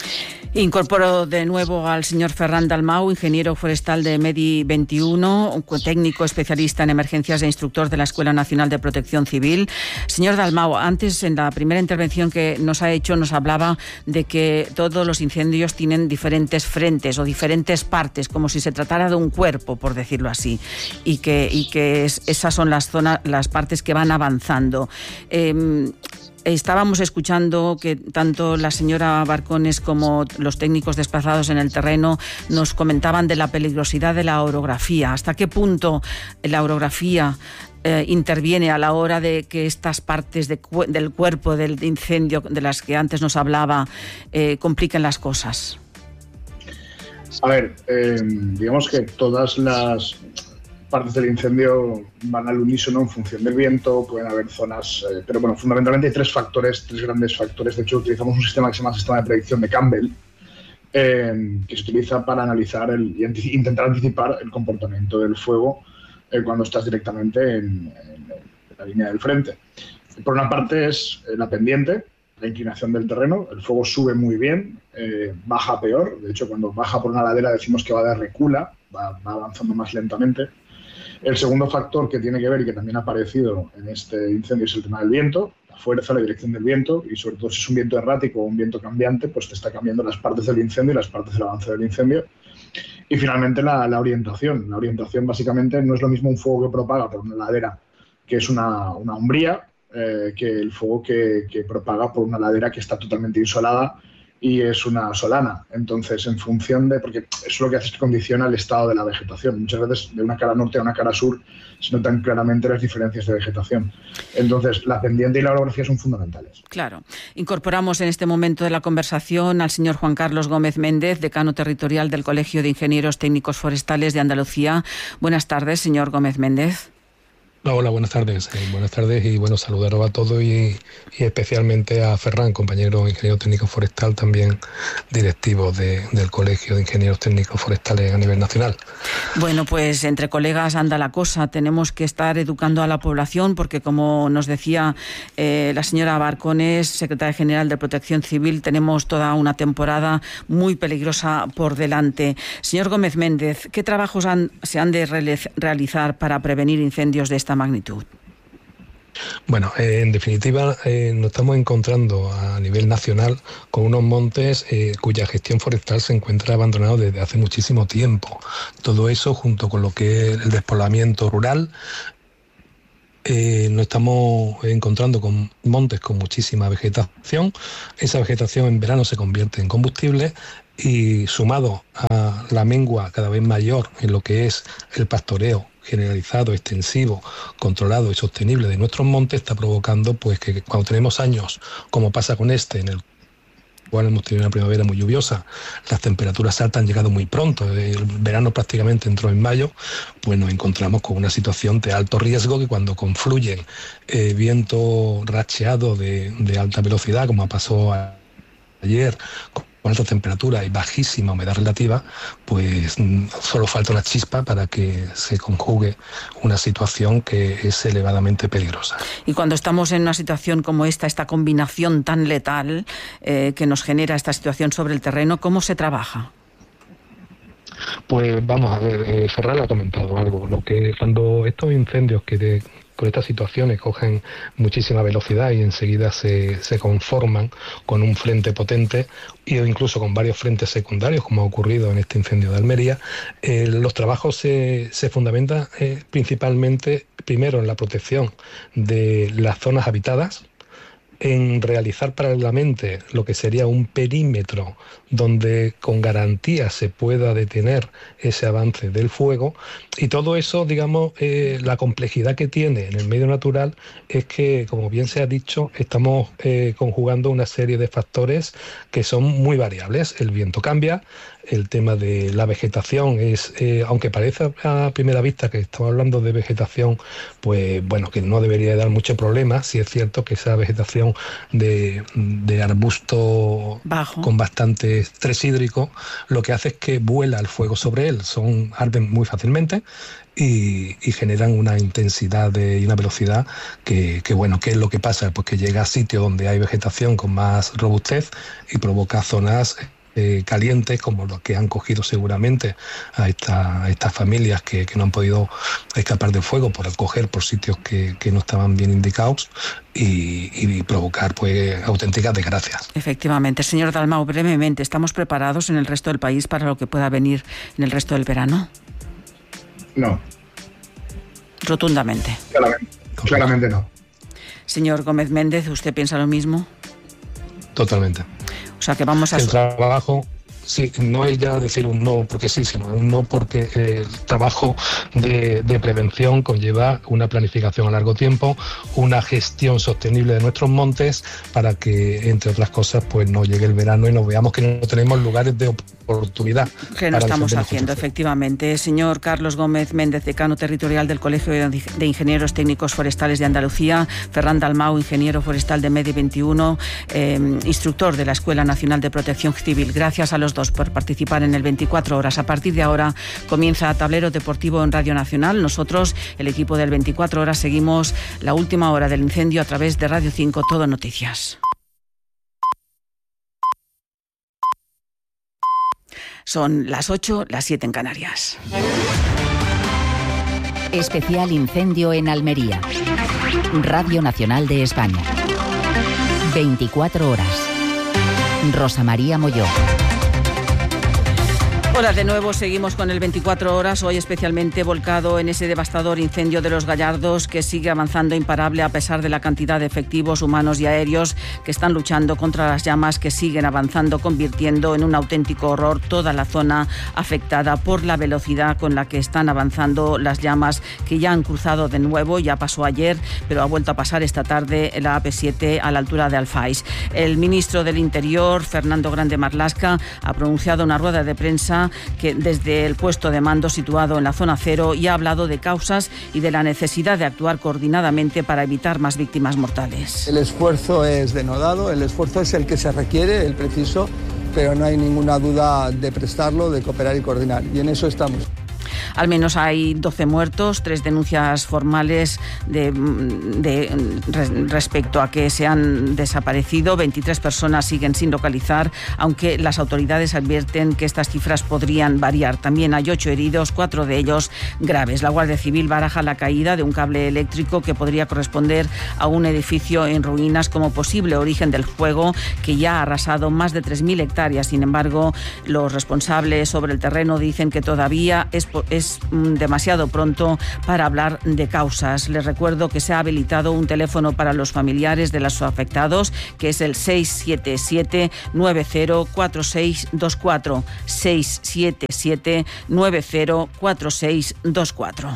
Incorporo de nuevo al señor Ferran Dalmau, ingeniero forestal de Medi veintiuno, técnico especialista en emergencias e instructor de la Escuela Nacional de Protección Civil. Señor Dalmau, antes en la primera intervención que nos ha hecho nos hablaba de que todos los incendios tienen diferentes frentes o diferentes partes, como si se tratara de un cuerpo, por decirlo así, y que, y que es, esas son las zonas, las partes que van avanzando. Eh, Estábamos escuchando que tanto la señora Barcones como los técnicos desplazados en el terreno nos comentaban de la peligrosidad de la orografía. ¿Hasta qué punto la orografía eh, interviene a la hora de que estas partes de, del cuerpo del incendio de las que antes nos hablaba eh, compliquen las cosas? A ver, eh, digamos que todas las partes del incendio van al unísono en función del viento, pueden haber zonas, eh, pero bueno, fundamentalmente hay tres factores, tres grandes factores. De hecho, utilizamos un sistema que se llama sistema de predicción de Campbell, eh, que se utiliza para analizar el, y antici- intentar anticipar el comportamiento del fuego eh, cuando estás directamente en, en, en la línea del frente. Por una parte es eh, la pendiente, la inclinación del terreno. El fuego sube muy bien, eh, baja peor. De hecho, cuando baja por una ladera decimos que va de recula, va, va avanzando más lentamente. El segundo factor que tiene que ver y que también ha aparecido en este incendio es el tema del viento, la fuerza, la dirección del viento, y sobre todo si es un viento errático o un viento cambiante, pues te está cambiando las partes del incendio y las partes del avance del incendio. Y finalmente la, la orientación. La orientación básicamente no es lo mismo un fuego que propaga por una ladera, que es una, una umbría, eh, que el fuego que, que propaga por una ladera que está totalmente insolada y es una solana. Entonces, en función de... porque eso lo que hace es que condiciona el estado de la vegetación. Muchas veces de una cara norte a una cara sur se notan claramente las diferencias de vegetación. Entonces, la pendiente y la orografía son fundamentales. Claro. Incorporamos en este momento de la conversación al señor Juan Carlos Gómez Méndez, decano territorial del Colegio de Ingenieros Técnicos Forestales de Andalucía. Buenas tardes, señor Gómez Méndez. Hola, buenas tardes. Eh, buenas tardes y bueno, saludaros a todos y, y especialmente a Ferran, compañero ingeniero técnico forestal, también directivo de, del Colegio de Ingenieros Técnicos Forestales a nivel nacional. Bueno, pues entre colegas anda la cosa. Tenemos que estar educando a la población porque, como nos decía eh, la señora Barcones, secretaria general de Protección Civil, tenemos toda una temporada muy peligrosa por delante. Señor Gómez Méndez, ¿qué trabajos han, se han de realizar para prevenir incendios de esta magnitud? Bueno, eh, en definitiva eh, nos estamos encontrando a nivel nacional con unos montes eh, cuya gestión forestal se encuentra abandonado desde hace muchísimo tiempo. Todo eso junto con lo que es el despoblamiento rural, eh, nos estamos encontrando con montes con muchísima vegetación. Esa vegetación en verano se convierte en combustible y sumado a la mengua cada vez mayor en lo que es el pastoreo generalizado, extensivo, controlado y sostenible de nuestros montes, está provocando pues que cuando tenemos años, como pasa con este, en el cual hemos tenido una primavera muy lluviosa, las temperaturas altas han llegado muy pronto, el verano prácticamente entró en mayo, pues nos encontramos con una situación de alto riesgo que cuando confluyen eh, viento racheado de, de alta velocidad, como pasó ayer, con alta temperatura y bajísima humedad relativa, pues solo falta una chispa para que se conjugue una situación que es elevadamente peligrosa. Y cuando estamos en una situación como esta, esta combinación tan letal eh, que nos genera esta situación sobre el terreno, ¿cómo se trabaja? Pues vamos a ver, eh, Ferran ha comentado algo, lo que cuando estos incendios que de, con estas situaciones cogen muchísima velocidad y enseguida se, se conforman con un frente potente o incluso con varios frentes secundarios, como ha ocurrido en este incendio de Almería, eh, los trabajos se, se fundamentan eh, principalmente, primero, en la protección de las zonas habitadas, en realizar paralelamente lo que sería un perímetro donde con garantía se pueda detener ese avance del fuego, y todo eso, digamos, eh, la complejidad que tiene en el medio natural es que, como bien se ha dicho, estamos eh, conjugando una serie de factores que son muy variables. El viento cambia, el tema de la vegetación es, eh, aunque parece a primera vista que estamos hablando de vegetación, pues bueno, que no debería dar mucho problema. Sí es cierto que esa vegetación de, de arbusto bajo, con bastante estrés hídrico, lo que hace es que vuela el fuego sobre él, son arden muy fácilmente y, y generan una intensidad de, y una velocidad que, que bueno, ¿qué es lo que pasa? Pues que llega a sitios donde hay vegetación con más robustez y provoca zonas Eh, calientes, como los que han cogido seguramente a, esta, a estas familias que, que no han podido escapar del fuego por acoger por sitios que, que no estaban bien indicados y, y provocar pues auténticas desgracias. Efectivamente. Señor Dalmau, brevemente, ¿estamos preparados en el resto del país para lo que pueda venir en el resto del verano? No. Rotundamente. Claramente, claramente no. Señor Gómez Méndez, ¿usted piensa lo mismo? Totalmente. O sea que vamos a... El trabajo, sí, no es ya decir un no porque sí, sino un no porque el trabajo de, de prevención conlleva una planificación a largo tiempo, una gestión sostenible de nuestros montes para que, entre otras cosas, pues no llegue el verano y nos veamos que no tenemos lugares de oportunidad. Que no estamos haciendo, efectivamente. Señor Carlos Gómez Méndez, decano territorial del Colegio de Ingenieros Técnicos Forestales de Andalucía, Ferran Dalmau, ingeniero forestal de MEDI veintiuno, eh, instructor de la Escuela Nacional de Protección Civil. Gracias a los dos por participar en el veinticuatro horas. A partir de ahora comienza Tablero Deportivo en Radio Nacional. Nosotros, el equipo del veinticuatro horas, seguimos la última hora del incendio a través de Radio cinco, Todo Noticias. Son las ocho, las siete en Canarias. Especial incendio en Almería. Radio Nacional de España. veinticuatro horas. Rosa María Molló. Hola de nuevo, seguimos con el veinticuatro horas, hoy especialmente volcado en ese devastador incendio de Los Gallardos que sigue avanzando imparable a pesar de la cantidad de efectivos humanos y aéreos que están luchando contra las llamas que siguen avanzando, convirtiendo en un auténtico horror toda la zona afectada por la velocidad con la que están avanzando las llamas, que ya han cruzado de nuevo, ya pasó ayer, pero ha vuelto a pasar esta tarde en la A P siete a la altura de Alfaiz. El ministro del Interior, Fernando Grande Marlaska, ha pronunciado una rueda de prensa Sánchez, que desde el puesto de mando situado en la zona cero ya ha hablado de causas y de la necesidad de actuar coordinadamente para evitar más víctimas mortales. El esfuerzo es denodado, el esfuerzo es el que se requiere, el preciso, pero no hay ninguna duda de prestarlo, de cooperar y coordinar, y en eso estamos. Al menos hay doce muertos, tres denuncias formales de, de, respecto a que se han desaparecido. veintitrés personas siguen sin localizar, aunque las autoridades advierten que estas cifras podrían variar. También hay ocho heridos, cuatro de ellos graves. La Guardia Civil baraja la caída de un cable eléctrico que podría corresponder a un edificio en ruinas como posible origen del fuego, que ya ha arrasado más de tres mil hectáreas. Sin embargo, los responsables sobre el terreno dicen que todavía es Es demasiado pronto para hablar de causas. Les recuerdo que se ha habilitado un teléfono para los familiares de los afectados, que es el seis siete siete, nueve cero cuatro seis dos cuatro. seis siete siete, nueve cero cuatro seis dos cuatro.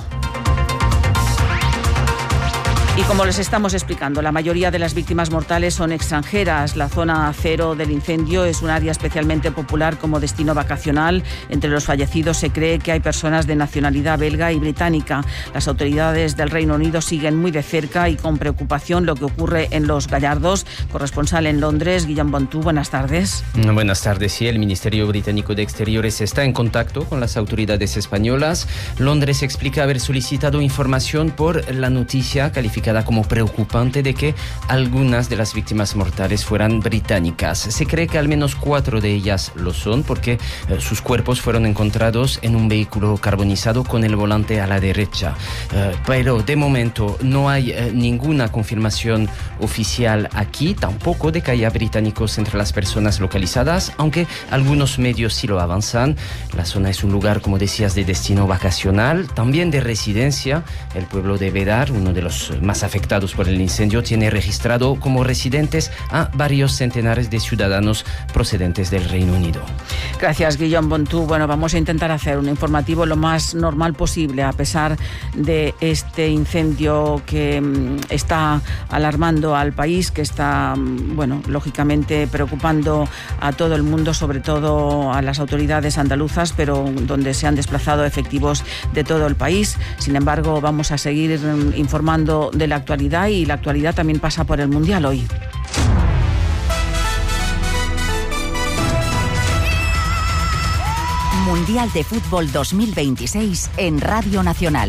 Y como les estamos explicando, la mayoría de las víctimas mortales son extranjeras. La zona cero del incendio es un área especialmente popular como destino vacacional. Entre los fallecidos se cree que hay personas de nacionalidad belga y británica. Las autoridades del Reino Unido siguen muy de cerca y con preocupación lo que ocurre en Los Gallardos. Corresponsal en Londres, Guillaume Bontu, buenas tardes. Buenas tardes. Sí, el Ministerio Británico de Exteriores está en contacto con las autoridades españolas. Londres explica haber solicitado información por la noticia calificada como preocupante de que algunas de las víctimas mortales fueran británicas. Se cree que al menos cuatro de ellas lo son porque eh, sus cuerpos fueron encontrados en un vehículo carbonizado con el volante a la derecha. Eh, pero de momento no hay eh, ninguna confirmación oficial aquí, tampoco de que haya británicos entre las personas localizadas, aunque algunos medios sí lo avanzan. La zona es un lugar, como decías, de destino vacacional, también de residencia. El pueblo de Bedar, uno de los más afectados por el incendio, tiene registrado como residentes a varios centenares de ciudadanos procedentes del Reino Unido. Gracias, Guillaume Bontu. Bueno, vamos a intentar hacer un informativo lo más normal posible, a pesar de este incendio que mm, está alarmando al país, que está, mm, bueno, lógicamente preocupando a todo el mundo, sobre todo a las autoridades andaluzas, pero donde se han desplazado efectivos de todo el país. Sin embargo, vamos a seguir mm, informando de la actualidad, y la actualidad también pasa por el Mundial hoy. Mundial de Fútbol dos mil veintiséis en Radio Nacional.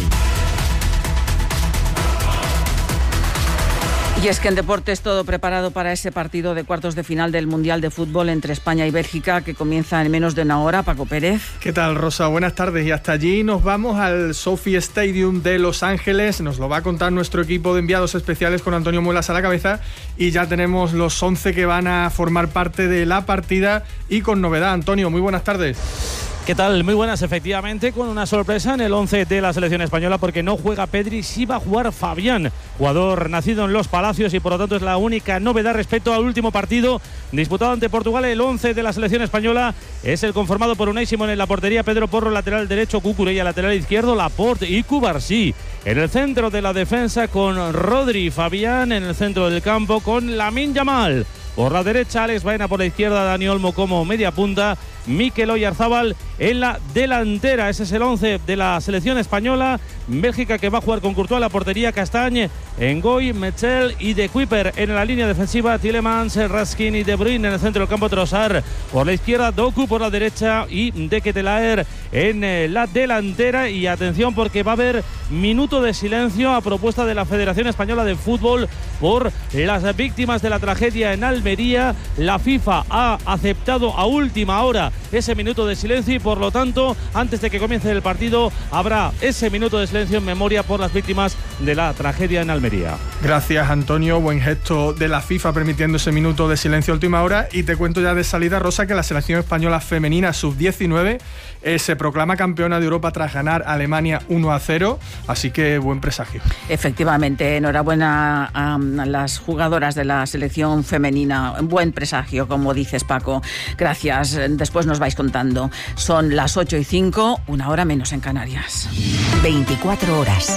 Y es que en deportes todo preparado para ese partido de cuartos de final del Mundial de Fútbol entre España y Bélgica, que comienza en menos de una hora. Paco Pérez. ¿Qué tal, Rosa? Buenas tardes. Y hasta allí nos vamos al Sophie Stadium de Los Ángeles. Nos lo va a contar nuestro equipo de enviados especiales con Antonio Muelas a la cabeza. Y ya tenemos los once que van a formar parte de la partida y con novedad. Antonio, muy buenas tardes. ¿Qué tal? Muy buenas, efectivamente, con una sorpresa en el once de la selección española, porque no juega Pedri, sí va a jugar Fabián, jugador nacido en Los Palacios, y por lo tanto es la única novedad respecto al último partido disputado ante Portugal. El once de la selección española es el conformado por Unai Simón en la portería, Pedro Porro lateral derecho, Cucurella lateral izquierdo, Laporte y Cubarsí en el centro de la defensa, con Rodri y Fabián en el centro del campo, con Lamine Yamal por la derecha, Alex Baena por la izquierda, Dani Olmo como media punta, Mikel Oyarzabal en la delantera. Ese es el once de la selección española. Bélgica, que va a jugar con Courtois, la portería, Castagne, Ngoy, Metzel y De Kuiper en la línea defensiva, Tielemans, Raskin y De Bruyne en el centro del campo, Trossard por la izquierda, Doku por la derecha y De Ketelaer en la delantera. Y atención, porque va a haber minuto de silencio a propuesta de la Federación Española de Fútbol por las víctimas de la tragedia en Almería. La FIFA ha aceptado a última hora ese minuto de silencio y por lo tanto, antes de que comience el partido, habrá ese minuto de silencio en memoria por las víctimas de la tragedia en Almería. Gracias, Antonio. Buen gesto de la FIFA permitiendo ese minuto de silencio a última hora. Y te cuento ya de salida, Rosa, que la selección española femenina sub diecinueve eh, se proclama campeona de Europa tras ganar a Alemania uno a cero, así que buen presagio. Efectivamente, enhorabuena a las jugadoras de la selección femenina. Buen presagio, como dices, Paco. Gracias. Después nos vais contando. Son las ocho y cinco, una hora menos en Canarias. veinticuatro horas.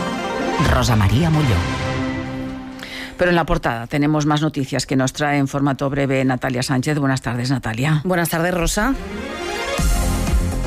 Rosa María Mulló. Pero en la portada tenemos más noticias que nos trae en formato breve Natalia Sánchez. Buenas tardes, Natalia. Buenas tardes, Rosa.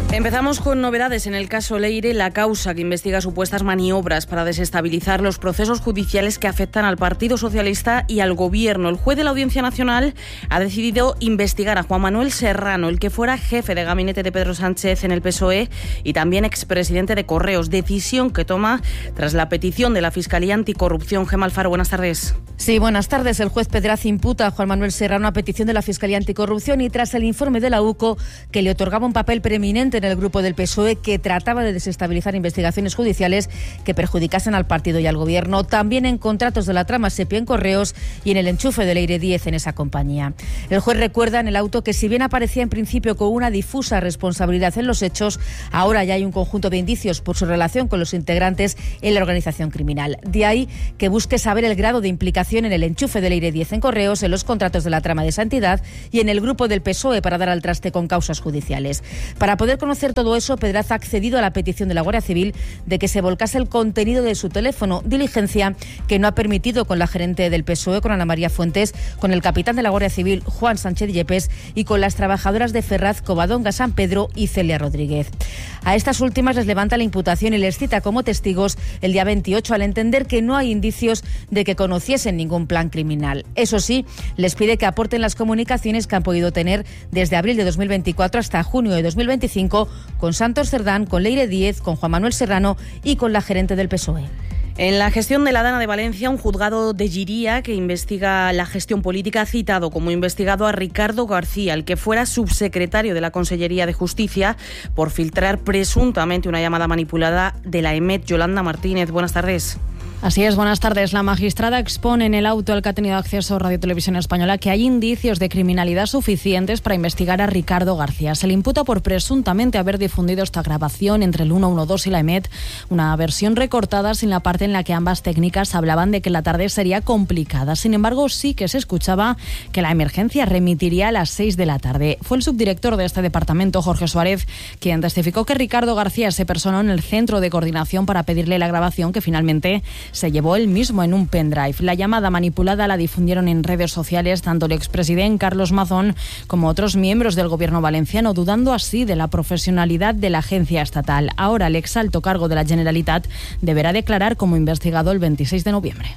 Empezamos con novedades en el caso Leire, la causa que investiga supuestas maniobras para desestabilizar los procesos judiciales que afectan al Partido Socialista y al Gobierno. El juez de la Audiencia Nacional ha decidido investigar a Juan Manuel Serrano, el que fuera jefe de gabinete de Pedro Sánchez en el P S O E y también expresidente de Correos, decisión que toma tras la petición de la Fiscalía Anticorrupción. Gemma Alfaro, buenas tardes. Sí, buenas tardes. El juez Pedraz imputa a Juan Manuel Serrano a petición de la Fiscalía Anticorrupción y tras el informe de la U C O que le otorgaba un papel preeminente en el grupo del P S O E que trataba de desestabilizar investigaciones judiciales que perjudicasen al partido y al Gobierno, también en contratos de la trama Sepia en Correos y en el enchufe de Leire Díez en esa compañía. El juez recuerda en el auto que si bien aparecía en principio con una difusa responsabilidad en los hechos, ahora ya hay un conjunto de indicios por su relación con los integrantes en la organización criminal. De ahí que busque saber el grado de implicación en el enchufe de Leire Díez en Correos, en los contratos de la trama de esa entidad y en el grupo del P S O E para dar al traste con causas judiciales. Para poder conocer todo eso, Pedraz ha accedido a la petición de la Guardia Civil de que se volcase el contenido de su teléfono, diligencia que no ha permitido con la gerente del P S O E, con Ana María Fuentes, con el capitán de la Guardia Civil, Juan Sánchez Yepes, y con las trabajadoras de Ferraz, Covadonga, San Pedro y Celia Rodríguez. A estas últimas les levanta la imputación y les cita como testigos el día veintiocho al entender que no hay indicios de que conociesen ningún plan criminal. Eso sí, les pide que aporten las comunicaciones que han podido tener desde abril de dos mil veinticuatro hasta junio de dos mil veinticinco con Santos Cerdán, con Leire Díez, con Juan Manuel Serrano y con la gerente del P S O E. En la gestión de la Dana de Valencia, un juzgado de Lliria que investiga la gestión política ha citado como investigado a Ricardo García, el que fuera subsecretario de la Consellería de Justicia, por filtrar presuntamente una llamada manipulada de la EMET. Yolanda Martínez, buenas tardes. Así es, buenas tardes. La magistrada expone en el auto al que ha tenido acceso Radio Televisión Española que hay indicios de criminalidad suficientes para investigar a Ricardo García. Se le imputa por presuntamente haber difundido esta grabación entre el ciento doce y la EMET, una versión recortada sin la parte en la que ambas técnicas hablaban de que la tarde sería complicada. Sin embargo, sí que se escuchaba que la emergencia remitiría a las seis de la tarde. Fue el subdirector de este departamento, Jorge Suárez, quien testificó que Ricardo García se personó en el centro de coordinación para pedirle la grabación que finalmente se llevó él mismo en un pendrive. La llamada manipulada la difundieron en redes sociales tanto el expresidente Carlos Mazón como otros miembros del gobierno valenciano, dudando así de la profesionalidad de la agencia estatal. Ahora el exalto cargo de la Generalitat deberá declarar como investigado el veintiséis de noviembre.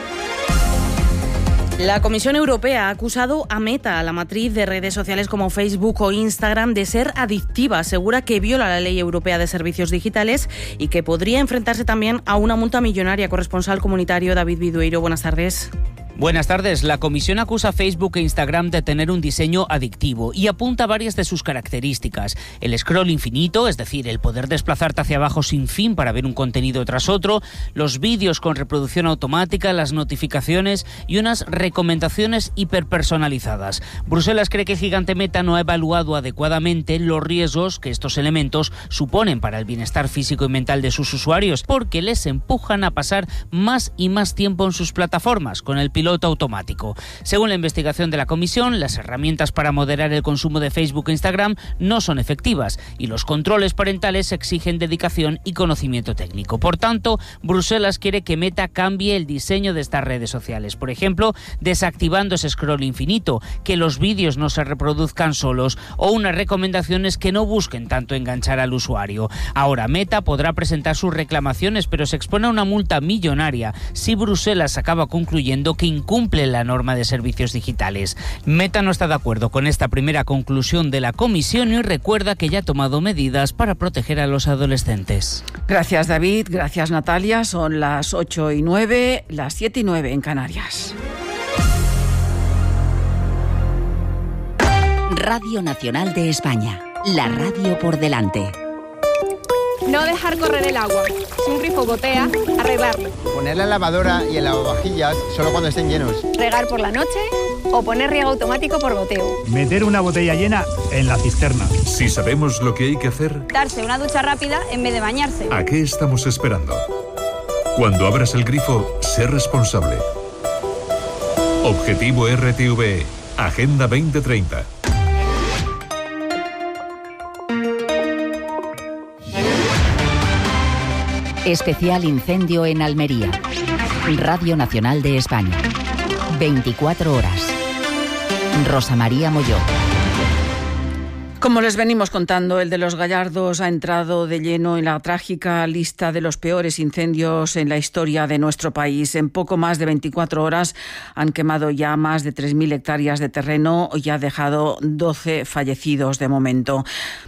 La Comisión Europea ha acusado a Meta, la matriz de redes sociales como Facebook o Instagram, de ser adictiva. Asegura que viola la Ley Europea de Servicios Digitales y que podría enfrentarse también a una multa millonaria. Corresponsal comunitario David Vidueiro, buenas tardes. Buenas tardes. La comisión acusa a Facebook e Instagram de tener un diseño adictivo y apunta varias de sus características. El scroll infinito, es decir, el poder desplazarte hacia abajo sin fin para ver un contenido tras otro, los vídeos con reproducción automática, las notificaciones y unas recomendaciones hiperpersonalizadas. Bruselas cree que Gigante Meta no ha evaluado adecuadamente los riesgos que estos elementos suponen para el bienestar físico y mental de sus usuarios, porque les empujan a pasar más y más tiempo en sus plataformas, con el piloto automático. Según la investigación de la comisión, las herramientas para moderar el consumo de Facebook e Instagram no son efectivas y los controles parentales exigen dedicación y conocimiento técnico. Por tanto, Bruselas quiere que Meta cambie el diseño de estas redes sociales. Por ejemplo, desactivando ese scroll infinito, que los vídeos no se reproduzcan solos o unas recomendaciones que no busquen tanto enganchar al usuario. Ahora Meta podrá presentar sus reclamaciones, pero se expone a una multa millonaria si Bruselas acaba concluyendo que incumple la norma de servicios digitales. Meta no está de acuerdo con esta primera conclusión de la comisión y recuerda que ya ha tomado medidas para proteger a los adolescentes. Gracias, David. Gracias, Natalia. Son las ocho y nueve, las siete y nueve en Canarias. Radio Nacional de España. La radio por delante. No dejar correr el agua. Si un grifo gotea, arreglarlo. Poner la lavadora y el lavavajillas solo cuando estén llenos. Regar por la noche o poner riego automático por goteo. Meter una botella llena en la cisterna. Si sabemos lo que hay que hacer, darse una ducha rápida en vez de bañarse. ¿A qué estamos esperando? Cuando abras el grifo, sé responsable. Objetivo R T V E. Agenda veinte treinta. Especial incendio en Almería. Radio Nacional de España. veinticuatro horas. Rosa María Molló. Como les venimos contando, el de Los Gallardos ha entrado de lleno en la trágica lista de los peores incendios en la historia de nuestro país. En poco más de veinticuatro horas han quemado ya más de tres mil hectáreas de terreno y ha dejado doce fallecidos de momento.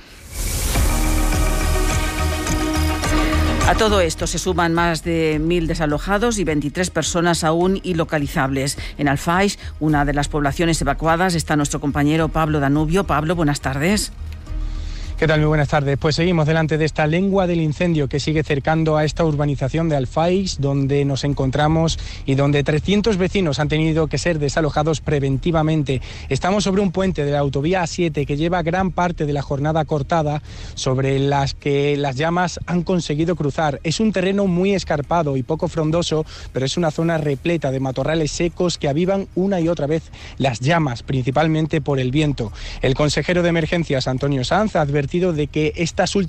A todo esto se suman más de mil desalojados y veintitrés personas aún ilocalizables. En Alfaix, una de las poblaciones evacuadas, está nuestro compañero Pablo Danubio. Pablo, buenas tardes. ¿Qué tal? Muy buenas tardes. Pues seguimos delante de esta lengua del incendio que sigue cercando a esta urbanización de Alfaix, donde nos encontramos y donde trescientos vecinos han tenido que ser desalojados preventivamente. Estamos sobre un puente de la autovía A siete que lleva gran parte de la jornada cortada, sobre las que las llamas han conseguido cruzar. Es un terreno muy escarpado y poco frondoso, pero es una zona repleta de matorrales secos que avivan una y otra vez las llamas, principalmente por el viento. El consejero de Emergencias, Antonio Sanz, ha advertido de que estas últimas